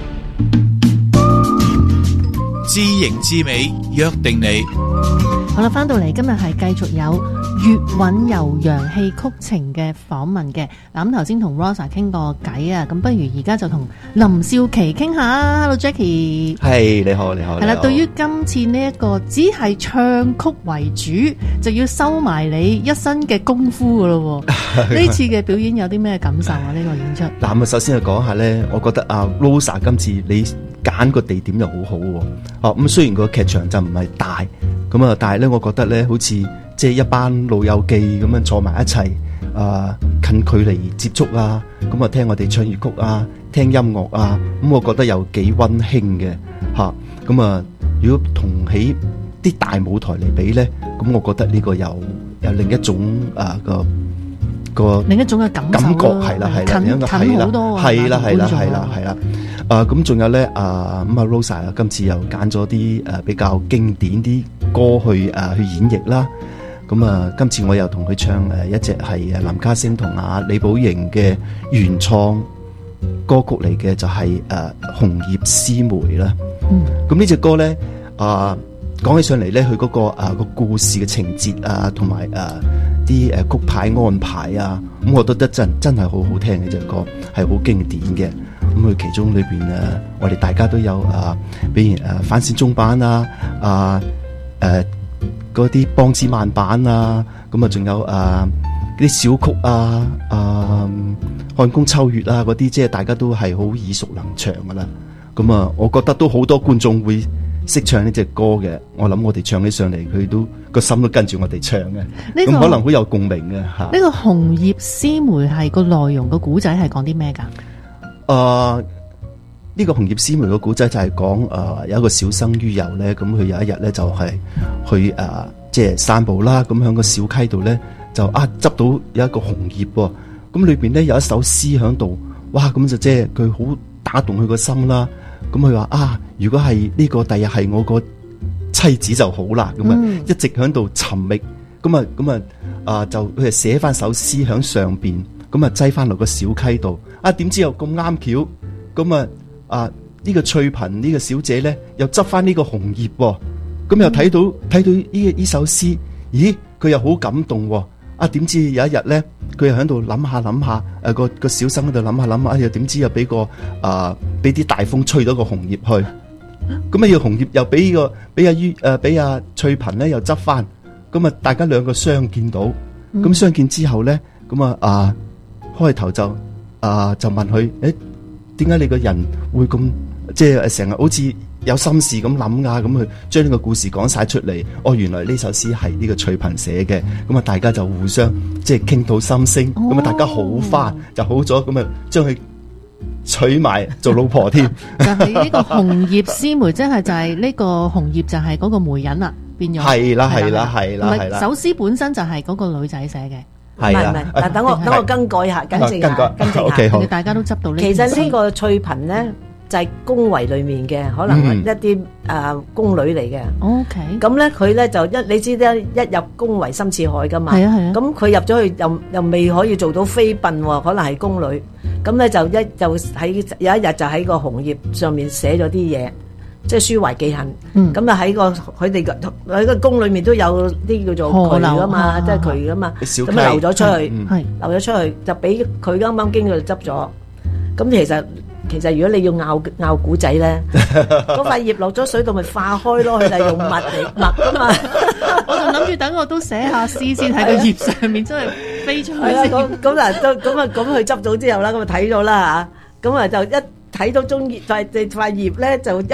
知形知美，約定你。 好啦，翻到嚟今日係繼續有粵韻悠揚戲曲情嘅訪問嘅。嗱，咁頭先同 Rosa 傾過偈啊，咁不如而家就同林少琪傾下。Hello Jackie， 係你好，你好。 係啦，對於今次呢一個只係唱曲為主，就要收埋你一身嘅功夫噶咯。呢次嘅表演有啲咩感受啊？呢、呢個演出嗱，咁啊，首先去講下咧，我覺得啊 Rosa 今次你揀個地點又好好喎。哦，咁雖然個劇場就唔係大。咁啊，但係咧，我覺得咧，好似即係一班老友記咁樣坐埋一齊，啊、呃，近距離接觸啊，咁啊，聽我哋唱粵曲啊，聽音樂啊，咁我覺得又幾溫馨嘅嚇。咁啊，如果同起啲大舞台嚟比咧，咁我覺得呢個有有另一種啊個個另一種嘅感感覺係啦係啦， 近近好多啊， 係啦係啦係啦係啦。啊，咁仲有咧，啊咁啊 Rosa 啊，今次又揀咗啲誒比較經典啲歌去誒、啊、去演繹啦。咁啊，今次我又同佢唱誒一隻係誒林家聲同阿李寶瑩嘅原創歌曲嚟嘅，就係、是、誒、啊《紅葉絲梅》啦。嗯，咁呢隻歌咧啊，講起上嚟咧，佢嗰、那個啊個故事嘅情節啊，同埋誒啲誒曲牌安排啊，咁我覺得真真係好好聽嘅隻歌，係好經典嘅。咁佢其中裏邊誒，我哋大家都有啊，比如誒反線中版啊，啊誒嗰啲梆子慢板啊，咁啊仲有啊啲小曲啊，啊漢宮秋月啊嗰啲，即係大家都係好耳熟能詳噶啦。咁啊，我覺得都好多觀眾會識唱呢隻歌嘅。我諗我哋唱起上嚟，佢都個心都跟住我哋唱嘅。咁、這個、可能好有共鳴嘅嚇。呢、 這個紅葉絲梅係個內容個古仔係講啲咩㗎？ 誒、呃，呢、這個紅葉絲梅個古仔就係講誒有一個小生于游咧，咁佢有一日咧就係、是、去誒、呃、即係散步啦，咁喺個小溪度咧就啊執到有一個紅葉喎，咁裏邊咧有一首詩喺度，哇咁就即係佢好打動佢個心啦。咁佢話啊，如果係呢、這個第日係我個妻子就好啦，咁啊、嗯、一直喺度尋覓，咁啊咁啊啊就佢就寫翻首詩喺上邊。咁啊，擠翻落個小溪度啊！點知又咁啱巧，咁啊啊呢、這個翠萍呢個小姐咧，又執翻呢個紅葉喎，咁又睇到睇、嗯、到呢呢首詩，咦？佢又好感動喎！啊，點知有一日咧，佢又喺度諗下諗下，誒、啊、個個小生喺度諗下諗下，又點知又俾個啊俾啲大風吹到個紅葉去，咁啊要紅葉又俾個俾阿于誒俾阿翠萍咧又執翻，咁啊大家兩個相見到，咁、嗯、相見之後咧，咁啊啊〜開頭就啊、呃、就問佢，誒點解你個人會咁即係成日好似有心事咁諗啊？咁去將呢個故事講晒出嚟。哦，原來呢首詩係呢個翠萍寫嘅。咁啊，大家就互相即係傾到心聲。咁啊，大家好翻就好咗。咁啊，將佢娶埋做老婆添。 就係呢個紅葉絲梅，即係就係呢個紅葉就係嗰個媒人啦，變咗係啦係啦係啦係啦。 首詩本身就係嗰個女仔寫嘅。 唔係唔係，嗱等我等我更改下，更正下，更正下。 你大家都執到呢。 其實呢個翠萍咧就係宮闱裏面嘅，可能係一啲誒宮女嚟嘅。O K。咁咧佢咧就一你知咧一入宮闱深似海噶嘛。係啊係啊。咁佢入咗去又又未可以做到妃嬪喎，可能係宮女。咁咧就一就喺有一日就喺個紅葉上面寫咗啲嘢。即係抒懷記恨，咁啊喺個佢哋喺個宮裏面都有啲叫做渠噶嘛，即係渠噶嘛，咁啊流咗出去，流咗出去就俾佢啱啱經過執咗。咁其實其實如果你要拗拗古仔咧，嗰塊葉落咗水度咪化開咯，佢就係用墨嚟墨噶嘛。 我就諗住等我都寫下詩先喺個葉上面，真係飛出去。 係啦，咁咁嗱，咁啊咁佢執咗之後啦，咁啊睇咗啦嚇，咁啊就一睇到中葉塊塊葉咧就一。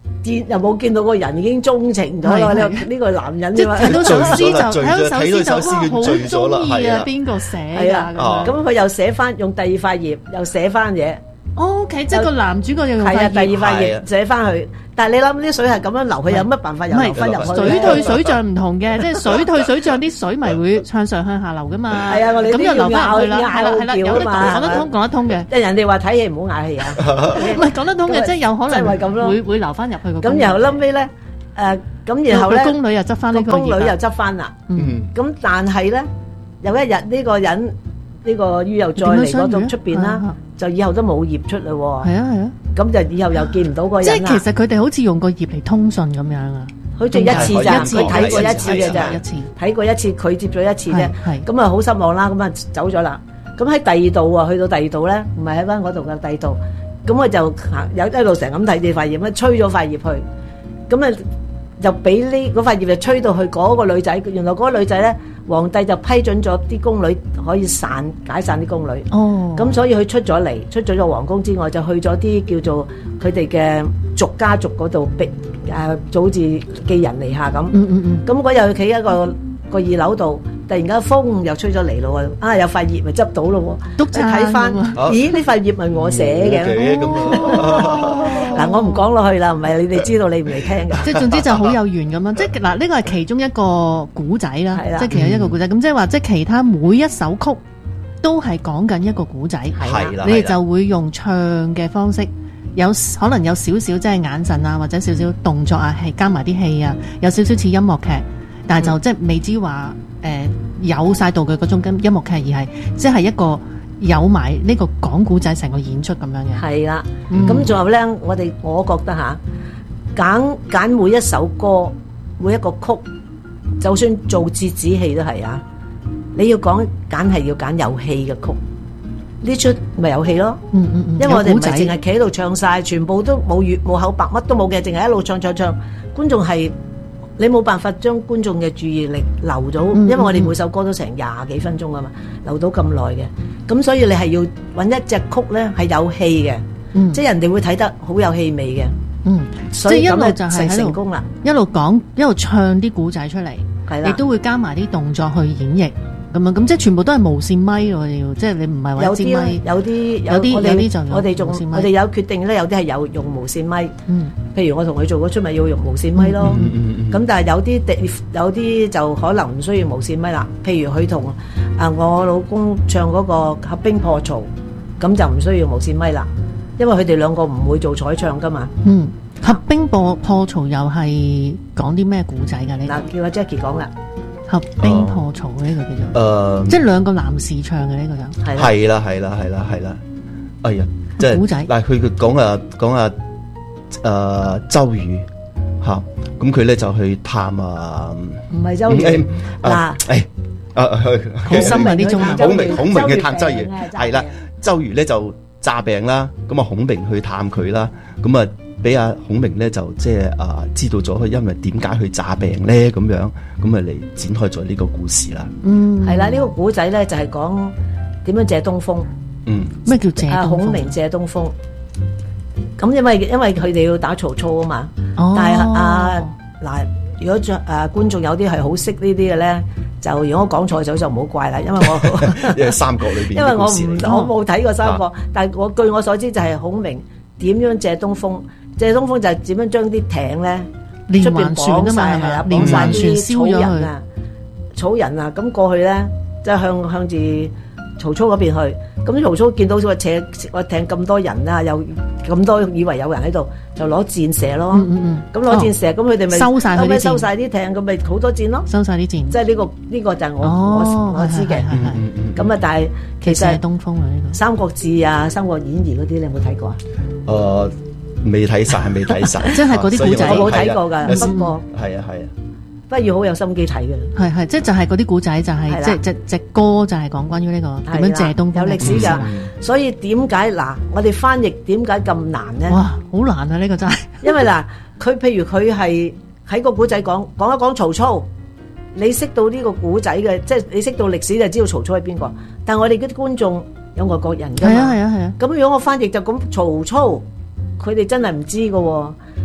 見又冇見到個人已經鍾情咗啦，呢呢個男人啫嘛。 睇到首詩就睇到首詩就詩好中意啊，邊個寫㗎？ 咁佢又寫翻用第二塊頁又寫翻嘢。 O K，即係個男主角又用係啊，第二塊係頁寫翻去。但係你諗啲水係咁樣流，佢有乜辦法又流翻入去？ 水退水漲唔同嘅，即係水退水漲，啲水咪會向上向下流噶嘛。 係啊，我哋咁又流翻去啦，係啦係啦，有得講講得通講得通嘅。 即係人哋話睇戲唔好嗌戲啊， 唔係講得通嘅，即係有可能咁咯， 會會流翻入去個。 咁然後後尾咧，誒咁然後咧， 宮女又執翻呢個宮女又執翻啦。嗯，咁但係咧，有一日呢個人呢個魚又再嚟嗰度出邊啦。就以後都冇葉出嘞喎， 係啊係啊， 咁就以後又見唔到個人啦。 即係其實佢哋好似用個葉嚟通訊咁樣啊， 佢就一次咋，佢睇過一次嘅咋， 一次睇過一次，佢接咗一次啫。 係咁啊好失望啦，咁啊走咗啦。咁喺第二度啊，去到第二度咧，唔係喺翻嗰度嘅第二度。咁我就行有一路成咁睇住塊葉，咁吹咗塊葉去，咁啊就俾呢嗰塊葉就吹到去嗰個女仔。原來嗰個女仔咧，皇帝就批准咗啲宮女可以散解散啲宮女。 哦， 咁所以佢出咗嚟，出咗咗皇宮之外，就去咗啲叫做佢哋嘅族家族嗰度，逼誒就好似寄人籬下咁。 嗯嗯嗯。 咁嗰日佢企喺個個二樓度，突然間風又吹咗嚟咯喎！啊，有塊葉咪執到咯喎！你睇翻，咦？呢塊葉咪我寫嘅。嗱，我唔講落去啦，唔係你哋知道你唔嚟聽嘅。 即係總之就好有緣咁樣，即係嗱呢個係其中一個古仔啦，即係其中一個古仔。咁即係話，即係其他每一首曲都係講緊一個古仔， 係啦， 你哋就會用唱嘅方式，有可能有少少即係眼神啊，或者少少動作啊，係加埋啲戲啊，有少少似音樂劇，但係就即係未知話誒有晒道具嗰種音樂劇，而係即係一個。有埋呢個講古仔成個演出咁樣嘅， 係啦。咁仲有咧，我哋我覺得嚇揀揀每一首歌，每一個曲，就算做折子戲都係啊。你要講揀係要揀有戲嘅曲，呢出咪有戲咯。 嗯嗯嗯， 因為我哋唔係淨係企喺度唱晒，全部都冇粵冇口白，乜都冇嘅，淨係一路唱唱唱，觀眾係。你冇辦法將觀眾嘅注意力留到，因為我哋每首歌都成廿幾分鐘啊嘛，留到咁耐嘅，咁所以你係要揾一隻曲咧係有戲嘅，嗯、即係人哋會睇得好有氣味嘅。嗯，所以咁就係成功啦， 一路講一路唱啲古仔出嚟，亦都會加埋啲動作去演繹。咁樣咁即係全部都係無線咪我哋要，即係你唔係話一支咪， 有啲有啲有啲就我哋仲我哋有決定咧，有啲係有用無線咪。嗯，譬如我同佢做嗰出咪要用無線咪咯。咁、嗯嗯嗯嗯、但係有啲地有啲就可能唔需要無線咪啦。譬如佢同啊我老公唱嗰個合冰破槽，咁就唔需要無線咪啦，因為佢哋兩個唔會做彩唱噶嘛。 嗯，合冰破破槽又係講啲咩古仔㗎？呢嗱，叫阿 Jackie 講啦。 合冰破槽呢個叫做，誒、呃，即係兩個男士唱嘅呢個就係係啦係啦係啦係啦，哎呀，即係古仔， 嗱佢佢講啊講啊誒周瑜嚇，咁佢咧就去探啊， 唔係周瑜嗱， 誒啊好深啊呢種孔明孔明嘅探周瑜係啦，周瑜咧就詐病啦，咁啊孔明去探佢啦，咁啊。俾阿孔明咧就即係啊知道咗佢因為點解去詐病咧咁樣，咁啊嚟展開咗呢個故事啦。 嗯，係啦，呢個古仔咧就係講點樣借東風。 嗯， 咩叫借東風？ 啊，孔明借東風。咁因為因為佢哋要打曹操啊嘛。哦。但係啊嗱，如果誒觀眾有啲係好識呢啲嘅咧，就如果我講錯咗就唔好怪啦，因為我因為三國裏邊， 因為我唔我冇睇過三國，但係我據我所知就係孔明點樣借東風。借東風就係點樣將啲艇咧出邊綁晒，係啊，綁晒啲草人啊，草人啊，咁過去咧，即係向向住曹操嗰邊去。咁曹操見到個艇個艇咁多人啊，又咁多以為有人喺度，就攞箭射咯。嗯嗯咁攞箭射，咁佢哋咪收晒佢啲箭， 收晒啲艇，咁咪好多箭咯。 收晒啲箭， 即係呢個呢個就係我我我知嘅。咁啊，但係其實係東風啊呢個 《三國志》啊，《三國演義》嗰啲，你有冇睇過啊？ 誒。未睇晒，未睇晒， 真係嗰啲古仔， 我冇睇過㗎。不過係啊係啊， 不如好有心機睇嘅。 係係，即係就係嗰啲古仔，就係即係隻隻歌就係講關於呢個點樣借東風， 有歷史㗎。所以點解嗱，我哋翻譯點解咁難咧？ 哇，好難啊！呢個真係， 因為嗱，佢譬如佢係喺個古仔講講一講曹操，你識到呢個古仔嘅，即係你識到歷史就知道曹操係邊個。但係我哋嗰啲觀眾有外國人㗎嘛， 係啊係啊係啊。 咁如果我翻譯就咁曹操。佢哋真係唔知㗎喎，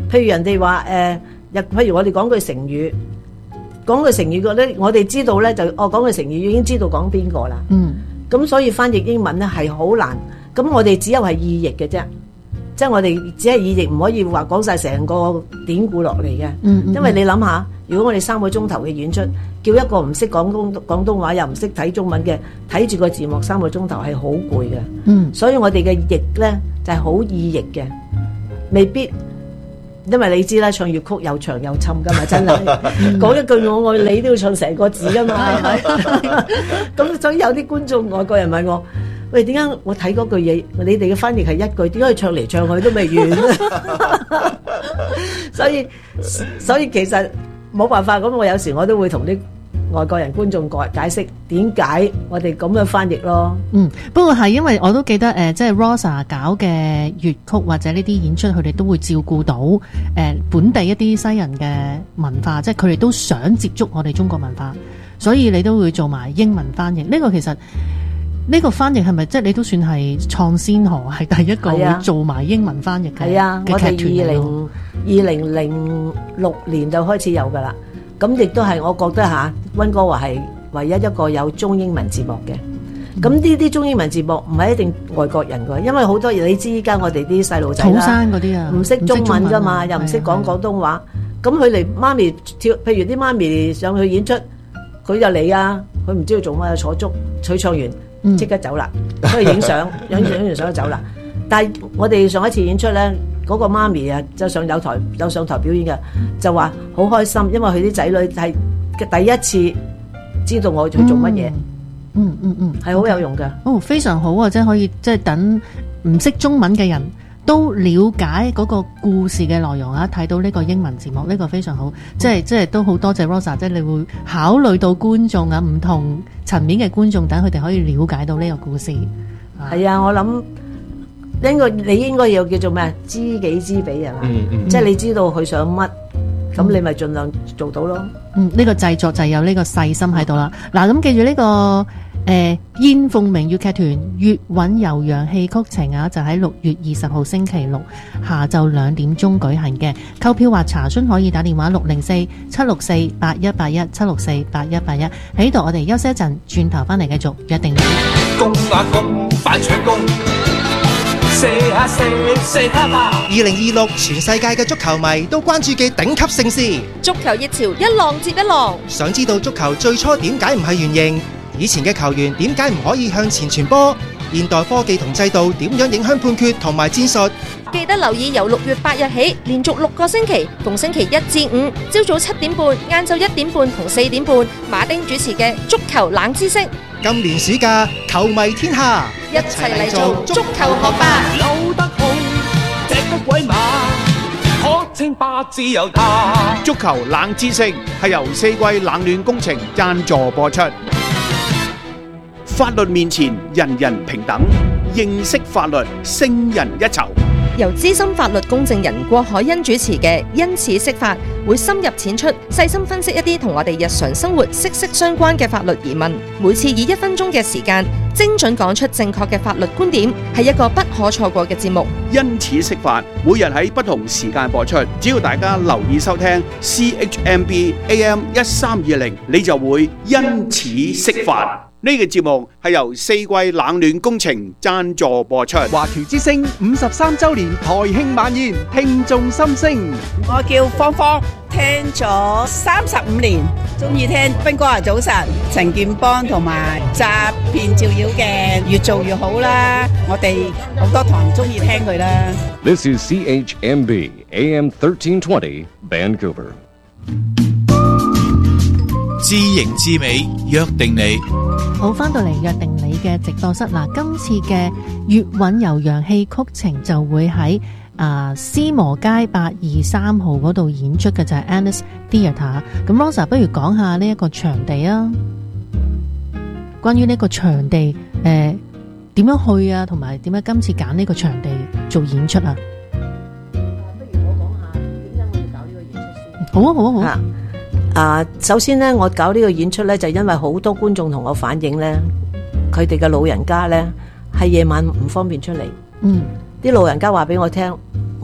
譬如人哋話誒，日譬如我哋講句成語，講句成語嘅咧，我哋知道咧就哦講句成語已經知道講邊個啦。 嗯， 咁所以翻譯英文咧係好難。咁我哋只有係意譯嘅啫，即係我哋只係意譯，唔可以話講晒成個典故落嚟嘅。 嗯嗯， 因為你諗下，如果我哋三個鐘頭嘅演出，叫一個唔識講廣廣東話又唔識睇中文嘅睇住個字幕三個鐘頭係好攰嘅。 嗯， 所以我哋嘅譯咧就係好意譯嘅，未必。因為你知啦，唱粵曲又長又沉噶嘛，真係講一句我愛你都要唱成個字噶嘛，係咪？咁所以有啲觀眾外國人問我：喂，點解我睇嗰句嘢，你哋嘅翻譯係一句，點解佢唱嚟唱去都未完啊？所以所以其實冇辦法，咁我有時我都會同啲外國人觀眾解解釋點解我哋咁樣翻譯咯。 嗯，不過係因為我都記得誒、呃，即係 Rosa 搞嘅粵曲或者呢啲演出，佢哋都會照顧到誒、呃、本地一啲西人嘅文化，即係佢哋都想接觸我哋中國文化，所以你都會做埋英文翻譯。呢、這個其實呢、這個翻譯係咪即係你都算係創先河，係第一個會做埋英文翻譯嘅？係啊， 我哋二零二零零六年就開始有噶啦。咁亦都係，我覺得嚇溫哥華係唯一一個有中英文字幕嘅。咁呢啲中英文字幕唔係一定外國人㗎，因為好多嘢你知，依家我哋啲細路仔啦， 土生嗰啲啊， 唔識中文㗎嘛，又唔識講廣東話。咁佢嚟媽咪跳，譬如啲媽咪上去演出，佢就嚟啊，佢唔知道做乜，坐足，佢唱完即刻走啦，去影相，影影完相就走啦。但係我哋上一次演出咧。嗰個媽咪啊，就上有台有上台表演嘅，就話好開心，因為佢啲仔女係第一次知道我去做乜嘢， 嗯嗯嗯， 係好有用嘅。 哦，非常好啊！即係可以，即係等唔識中文嘅人都了解嗰個故事嘅內容啊，睇到呢個英文字幕，呢個非常好。即係即係都好多謝 Rosa， 即係你會考慮到觀眾啊，唔同層面嘅觀眾，等佢哋可以了解到呢個故事。 係啊，我諗。應該你應該要叫做咩？知己知彼係嘛？嗯嗯、即係你知道佢想乜，咁、嗯、你咪盡量做到咯。 嗯，呢、這個製作就有呢個細心喺度啦。嗱、嗯，咁記住呢、這個誒、呃、燕鳳鳴粵劇團粵韻悠揚戲曲情啊，就喺六月二十號星期六下晝兩點鐘舉行嘅。購票或查詢可以打電話六零四七六四八一八一七六四八一八一。喺度我哋休息一陣，轉頭翻嚟繼續約定你。 公啊公，反搶攻。 二零二六全世界嘅足球迷都關注嘅頂級盛事， 足球熱潮一浪接一浪。 想知道足球最初點解唔係圓形？以前嘅球員點解唔可以向前傳波？現代科技同制度點樣影響判決同埋戰術？ 記得留意由六月八日起，連續六個星期，逢星期一至五，朝早七點半、晏晝一點半同四點半，馬丁主持嘅足球冷知識。 今年暑假，球迷天下， 一齊嚟做足球學霸。 扭得好，踢得鬼馬，可稱霸自有他。 足球冷知識係由四季冷暖工程贊助播出。法律面前人人平等，認識法律勝人一籌。 由資深法律公證人郭海欣主持嘅因此釋法，會深入淺出，細心分析一啲同我哋日常生活息息相關嘅法律疑問。每次以一分鐘嘅時間，精準講出正確嘅法律觀點，係一個不可錯過嘅節目。 因此釋法，每日喺不同時間播出，只要大家留意收聽 C H M B A M 一三二零，你就會因此釋法。呢個節目係由四季冷暖工程贊助播出。 華僑之聲五十三周年台慶晚宴，聽眾心聲。 我叫芳芳，聽咗三十五年，中意聽斌哥話早晨、陳建邦同埋詐騙照妖嘅，越做越好啦。我哋好多堂中意聽佢啦。 This is C H M B A M thirteen twenty Vancouver。 知形知美，約定你。 好，翻到嚟約定你嘅直播室嗱，今次嘅粵韻悠揚戲曲情就會喺啊斯摩街八二三號嗰度演出嘅，就係 Annis Theatre。咁 Rosa 不如講下呢一個場地啊，關於呢個場地誒點樣去啊，同埋點解今次揀呢個場地做演出啊？ 不如我講下點解我要搞呢個演出先。 好啊，好啊，好啊。 啊，首先咧，我搞呢個演出咧，就因為好多觀眾同我反映咧，佢哋嘅老人家咧係夜晚唔方便出嚟。 嗯， 啲老人家話俾我聽，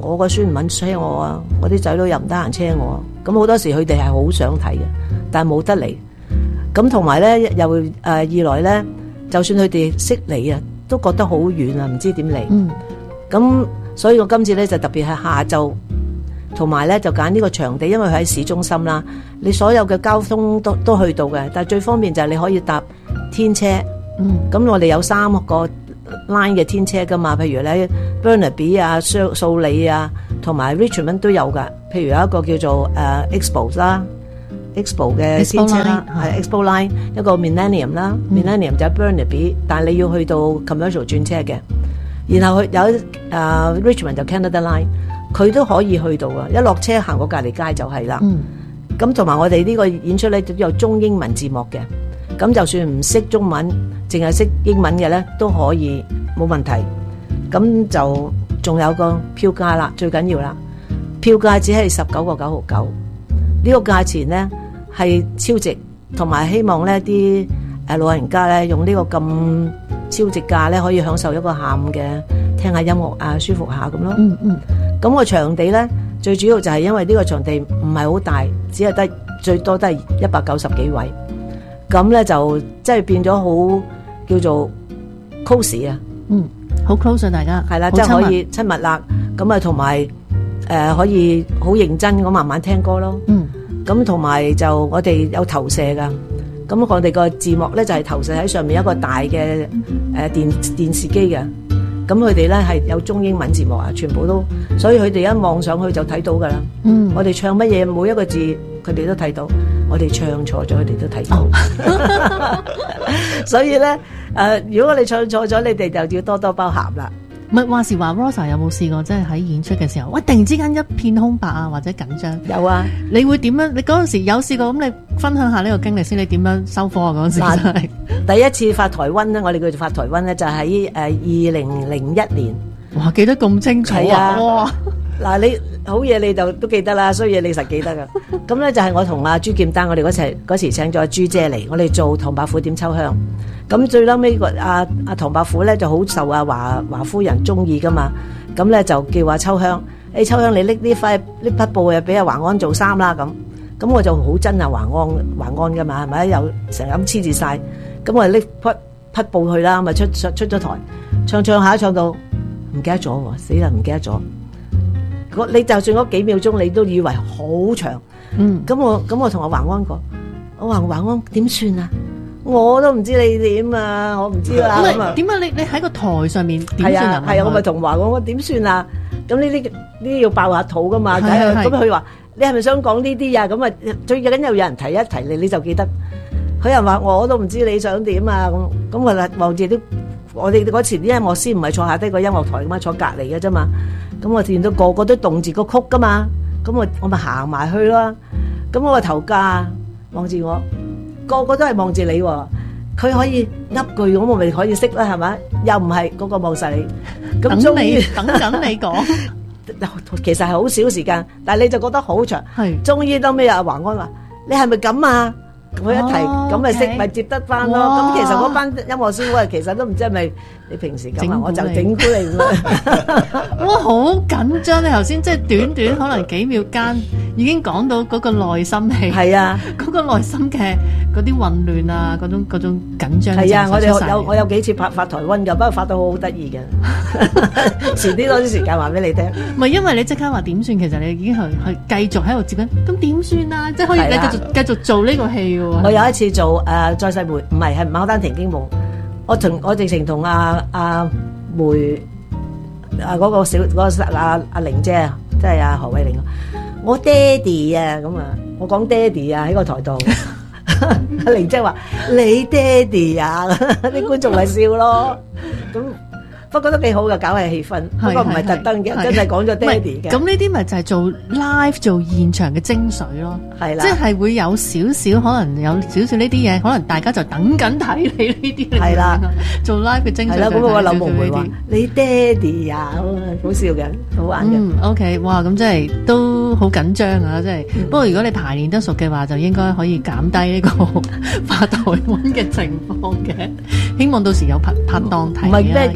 我個孫唔肯車我啊，我啲仔女又唔得閒車我啊，咁好多時佢哋係好想睇嘅，但係冇得嚟。咁同埋咧又誒、呃、二來咧，就算佢哋識嚟啊，都覺得好遠啊，唔知點嚟。咁、嗯、所以我今次咧就特別係下晝，同埋咧就揀呢個場地，因為佢喺市中心啦，你所有嘅交通都都去到嘅，但係最方便就係你可以搭天車。咁、嗯、我哋有三個 line 嘅天車噶嘛，譬如咧 Burnaby 啊、素里啊，同埋 Richmond 都有噶。譬如有一個叫做誒、uh, Expo 啦 ，Expo 嘅天車啦，係 Expo Line， 一個 Millennium 啦、嗯、，Millennium 就喺 Burnaby， 但係你要去到 Commercial 轉車嘅。然後佢有誒、uh, Richmond 就 Canada Line， 佢都可以去到啊，一落車行過隔離街就係啦。咁同埋我哋呢個演出咧都有中英文字幕嘅，咁就算唔識中文，淨係識英文嘅咧都可以冇問題。咁就仲有個票價啦，最緊要啦，票價只係十九個九毫九，呢個價錢咧係超值，同埋希望咧啲誒老人家咧用呢個咁超值價咧可以享受一個下午嘅聽下音樂啊，舒服下咁咯。嗯嗯。咁個場地咧最主要就係因為呢個場地唔係好大，只係得最多都係一百九十幾位，咁咧就即係變咗好叫做 close 啊。 嗯，好 close 啊，大家係啦，即係可以親密啦。咁啊，同埋誒可以好認真咁慢慢聽歌咯。嗯。咁同埋就我哋有投射噶，咁我哋個字幕咧就係投射喺上面一個大嘅誒電電視機嘅。咁佢哋咧係有中英文字幕啊，全部都，所以佢哋一望上去就睇到噶啦。嗯，我哋唱乜嘢每一個字，佢哋都睇到；我哋唱錯咗，佢哋都睇到。哦、所以咧，誒、呃，如果我哋唱錯咗，你哋就要多多包涵啦。 唔係話時話 Rosa 有冇試過，即係喺演出嘅時候，喂，突然之間一片空白啊，或者緊張？ 有啊。你會點樣？你嗰陣時有試過，咁你分享下呢個經歷先。你點樣收科啊？嗰陣時真係第一次發台灣咧，我哋叫做發台灣咧，就喺誒二零零一年。 哇，記得咁清楚啊！哇， 嗱，你好嘢你就都記得啦，衰嘢你實記得噶。咁咧就係我同阿朱劍丹，我哋嗰時嗰時請咗阿朱姐嚟，我哋做唐伯虎點秋香。咁最嬲尾個阿阿唐伯虎咧就好受阿華華夫人中意噶嘛，咁咧就叫阿秋香，誒秋香你拎呢塊呢匹布啊俾阿華安做衫啦咁，咁我就好憎阿華安華安噶嘛，係咪又成日咁黐住晒，咁我拎匹匹布去啦，咪出出出咗台，唱唱下唱到唔記得咗喎，死啦唔記得咗，你就算嗰幾秒鐘你都以為好長，嗯，咁我咁我同阿華安講，我話華安點算啊？我都唔知你點啊，我唔知啦。咁啊， 點解你你喺個台上面點算啊？ 係啊，我咪同華講我點算啊？咁呢啲呢啲要爆下肚噶嘛？咁佢話你係咪想講呢啲啊？咁啊最緊要有人提一提你，你就記得。佢又話我都唔知你想點啊？咁咁我啦望住啲我哋嗰時啲音樂師唔係坐下低個音樂台噶嘛，坐隔離嘅啫嘛。咁我見到個個都動住個曲噶嘛，咁我我咪行埋去咯。咁我個頭家望住我。個個都係望住你，佢可以噏句咁，我咪可以識啦，係咪？又唔係嗰個望實你，咁等你等緊你講。 其實係好少時間，但係你就覺得好長。係，終於到尾阿華安話：你係咪咁啊？佢一提咁咪識咪接得翻咯。咁其實嗰班音樂師傅其實都唔知係咪你平時咁啊，我就整蠱你咁樣。 哇，好緊張！你頭先即係短短可能幾秒間已經講到嗰個內心戲。係啊，嗰個內心嘅嗰啲混亂啊，嗰種嗰種緊張。 係啊，我哋有我有幾次拍發台灣㗎，不過發到好好得意嘅。遲啲多啲時間話俾你聽。 唔係因為你即刻話點算，其實你已經係係繼續喺度接緊。咁點算啊？即係可以繼續繼續做呢個戲喎。 我有一次做誒再世梅，唔係係牡丹亭驚夢。我同我直情同阿阿梅啊嗰個小嗰個阿阿玲姐啊，即係阿何慧玲，我爹哋啊咁啊，我講爹哋啊喺個台度，阿玲姐話你爹哋啊，啲觀眾咪笑咯，咁。不過都幾好嘅，搞係氣氛，不過唔係特登嘅，真係講咗爹哋嘅。 咁呢啲咪就係做 live 做現場嘅精髓咯，係啦，即係會有少少可能有少少呢啲嘢，可能大家就等緊睇你呢啲嚟。係啦，做 live 嘅精髓。係啦，咁我柳夢梅話你爹哋啊，好笑嘅，好玩嘅。 嗯 ，OK， 哇，咁真係都好緊張啊，真係。不過如果你排練得熟嘅話，就應該可以減低呢個發台灣嘅情況嘅。希望到時有拍拍檔睇啊，一齊。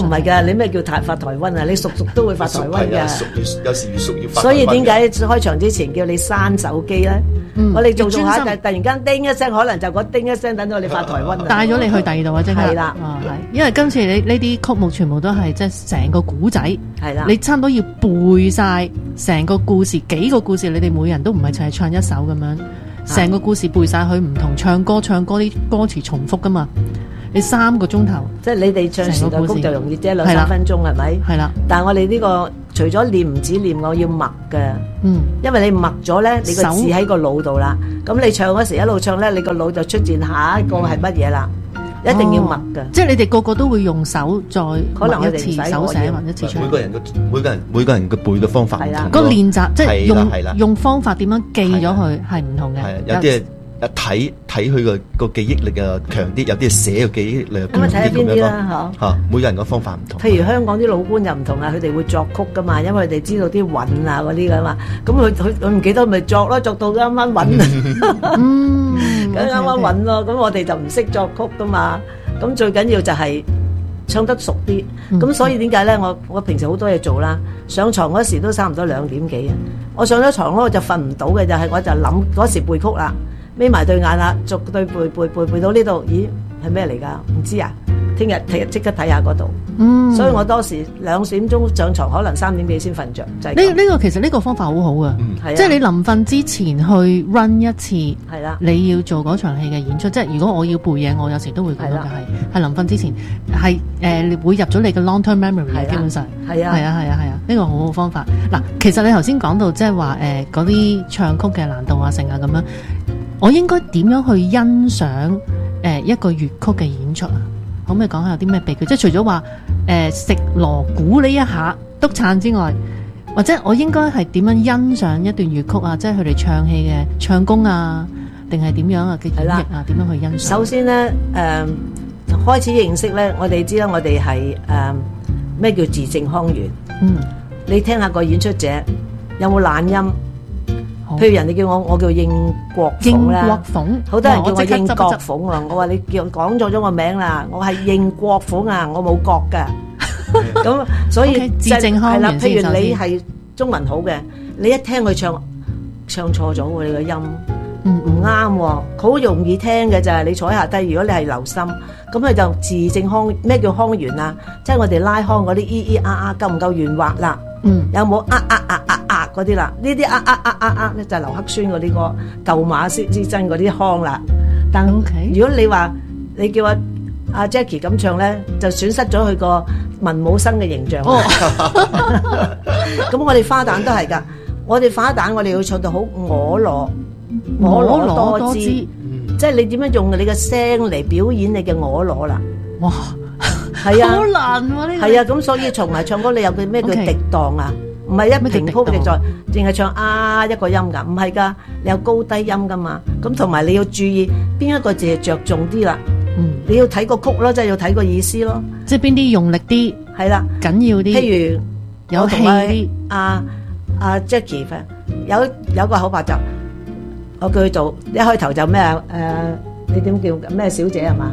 唔係㗎，你咩叫發發台瘟啊？你熟熟都會發台瘟㗎。 熟要有時要熟要發台瘟。 所以點解開場之前叫你閂手機咧？ 嗯我哋做做下就突然間叮一聲，可能就嗰叮一聲等到你發台瘟啊！ 帶咗你去第二度啊！即刻係啦， 啊係，因為今次你呢啲曲目全部都係即係成個古仔， 係啦， 你差唔多要背晒成個故事，幾個故事你哋每人都唔係淨係唱一首咁樣，成個故事背晒佢唔同，唱歌唱歌啲歌詞重複噶嘛。你三個鐘頭， 即係你哋唱時代曲就容易啫，兩三分鐘係咪？ 係啦。 但係我哋呢個除咗念唔止念，我要默嘅。 嗯。 因為你默咗咧，你個字喺個腦度啦。咁你唱嗰時一路唱咧，你個腦就出現下一個係乜嘢啦。一定要默嘅。 即係你哋個個都會用手再可能默一次手寫，或一次唱。 每個人嘅每個人每個人嘅背嘅方法唔同。 個練習即係用係啦用方法點樣記咗佢係唔同嘅。 係有啲一睇睇佢個個記憶力啊強啲，有啲寫嘅記憶力強啲咁樣咯。 咁啊睇下邊啲啦嚇，每個人嘅方法唔同。 譬如香港啲老官又唔同啊，佢哋會作曲噶嘛，因為佢哋知道啲韻啊嗰啲噶嘛。咁佢佢佢唔記得咪作咯，作到啱啱韻。嗯，咁啱啱韻咯。咁我哋就唔識作曲噶嘛。咁最緊要就係唱得熟啲。咁所以點解咧？我我平時好多嘢做啦，上床嗰時都差唔多兩點幾啊。我上咗床咧，我就瞓唔到嘅，就係我就諗嗰時背曲啦。眯埋對眼啦，逐對背背背背到呢度，咦係咩嚟㗎？唔知啊，聽日睇即刻睇下嗰度。嗯，所以我當時兩點鐘上床，可能三點幾先瞓着。就係呢呢個其實呢個方法好好啊，即係你臨瞓之前去 run 一次， 係啦， 你要做嗰場戲嘅演出。即係如果我要背嘢，我有時都會覺得係係臨瞓之前係誒會入咗你嘅 long term memory 嘅，基本上係啊係啊係啊係啊，呢個好好方法。嗱，其實你頭先講到即係話誒嗰啲唱曲嘅難度啊，成啊咁樣。我應該點樣去欣賞誒、呃、一個粵曲嘅演出啊？可唔可以講下有啲咩秘訣？即係除咗話誒食鑼鼓呢一下督撐之外，或者我應該係點樣欣賞一段粵曲啊？即係佢哋唱戲嘅唱功啊，定係點樣啊嘅演繹啊？點樣去欣賞？ 首先咧，誒、呃、開始認識咧，我哋知啦，我哋係誒咩叫字正腔圓。 嗯， 你聽下個演出者有冇懶音？譬如人哋叫我，我叫應國鳳啦。應國鳳，好多人叫我應國鳳啊！我話你叫講錯咗個名啦，我係應國鳳啊，我冇國噶。咁所以字正腔圓先。 譬如你係中文好嘅，你一聽佢唱唱錯咗喎，你個音唔啱喎，好容易聽嘅就係你坐喺下低。如果你係留心，咁佢就字正腔。咩叫腔圓啊？即係我哋拉腔嗰啲咿咿啊啊，夠唔夠圓滑啦？ 嗯， 有冇啊啊啊啊啊嗰啲啦？呢啲啊啊啊啊啊咧就係劉克宣嗰啲歌，舊馬師之爭嗰啲腔啦。但如果你話你叫阿阿 Jackie 咁唱咧，就損失咗佢個文武生嘅形象。咁、哦、我哋花旦都係㗎，我哋花旦我哋要唱到好婀娜婀娜多姿，即係你點樣用你嘅聲嚟表演你嘅婀娜啦？ 哇！ 係啊， 好難喎呢個。 係啊，咁所以從埋唱歌，你有句咩叫滴檔啊？唔係一平鋪直在，淨係唱啊一個音㗎，唔係㗎，你有高低音㗎嘛。咁同埋你要注意邊一個字係着重啲啦。 嗯， 你要睇個曲咯，即係要睇個意思咯。 即係邊啲用力啲， 係啦， 緊要啲。 譬如有氣啲。 阿阿 Jackie 有有個口白就，我叫佢做一開頭就咩啊？誒，你點叫咩小姐係嘛？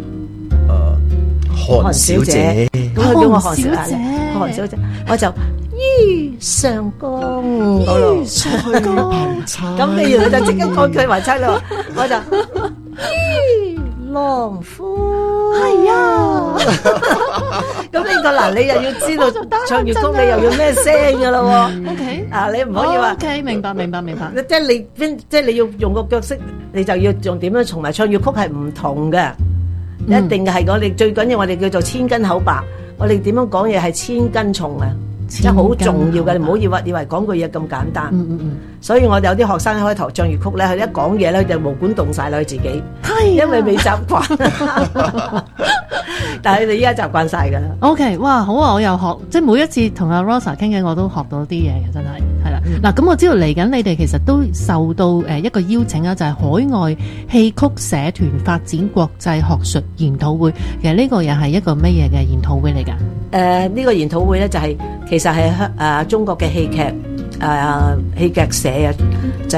韓小姐， 咁佢叫我韓小姐，韓小姐，我就於上宮，於上宮，咁你然後就即刻講句埋出咯，我就於郎夫，係啊，咁呢個嗱，你又要知道唱粵曲，你又要咩聲噶咯喎 ？OK， 啊，你唔可以話 OK，明白明白明白， 即係你邊，即係你要用個腳式，你就要用點樣，同埋唱粵曲係唔同嘅。一定係我哋最緊要，我哋叫做千斤口白。我哋點樣講嘢係千斤重啊，即係好重要嘅。你唔好以為以為講句嘢咁簡單。 嗯嗯嗯。 所以我哋有啲學生一開頭唱粵曲咧，佢一講嘢咧就毛管動晒啦，佢自己。係。因為未習慣。但係你依家習慣晒㗎啦。 OK， 哇，好啊！我又學，即係每一次同阿 Rosa 傾偈，我都學到啲嘢嘅，真係係啦。嗱、嗯，咁我知道嚟緊你哋其實都受到誒一個邀請啊，就係、是、海外戲曲社團發展國際學術研討會。其實呢個又係一個乜嘢嘅研討會嚟㗎？誒、 呃，呢、這個研討會咧就係、是、其實係香誒中國嘅戲劇誒戲劇社啊，就係、是。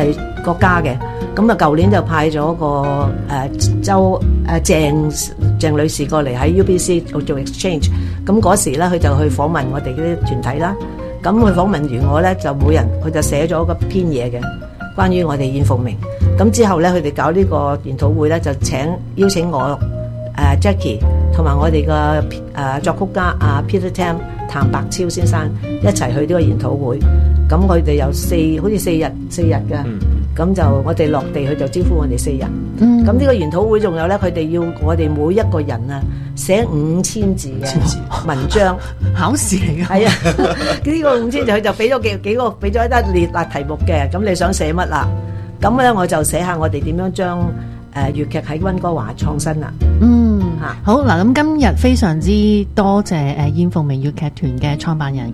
國家嘅。咁啊，舊年就派咗個誒、呃、周誒鄭鄭女士過嚟喺 U B C 做做 exchange。咁嗰時咧，佢就去訪問我哋嗰啲團體啦。咁佢訪問完我咧，就每人佢就寫咗個篇嘢嘅，關於我哋燕鳳鳴。咁之後咧，佢哋搞呢個研討會咧，就請邀請我誒、呃、Jackie 同埋我哋嘅誒作曲家阿 Peter Tam 譚伯超先生一齊去呢個研討會。咁佢哋有四好似四日四日嘅。嗯咁就我哋落地，佢就招呼我哋四人。咁呢、嗯、個研討會仲有咧，佢哋要我哋每一個人啊寫五千字嘅文章， 考試嚟嘅。 係啊，呢個五千字佢就俾咗幾幾個，俾咗一啲列題目嘅。咁你想寫乜啦？咁咧我就寫下我哋點樣將誒粵劇喺溫哥華創新啦。 嗯，好嗱，咁今日非常之多謝誒燕鳳鳴粵劇團嘅創辦人。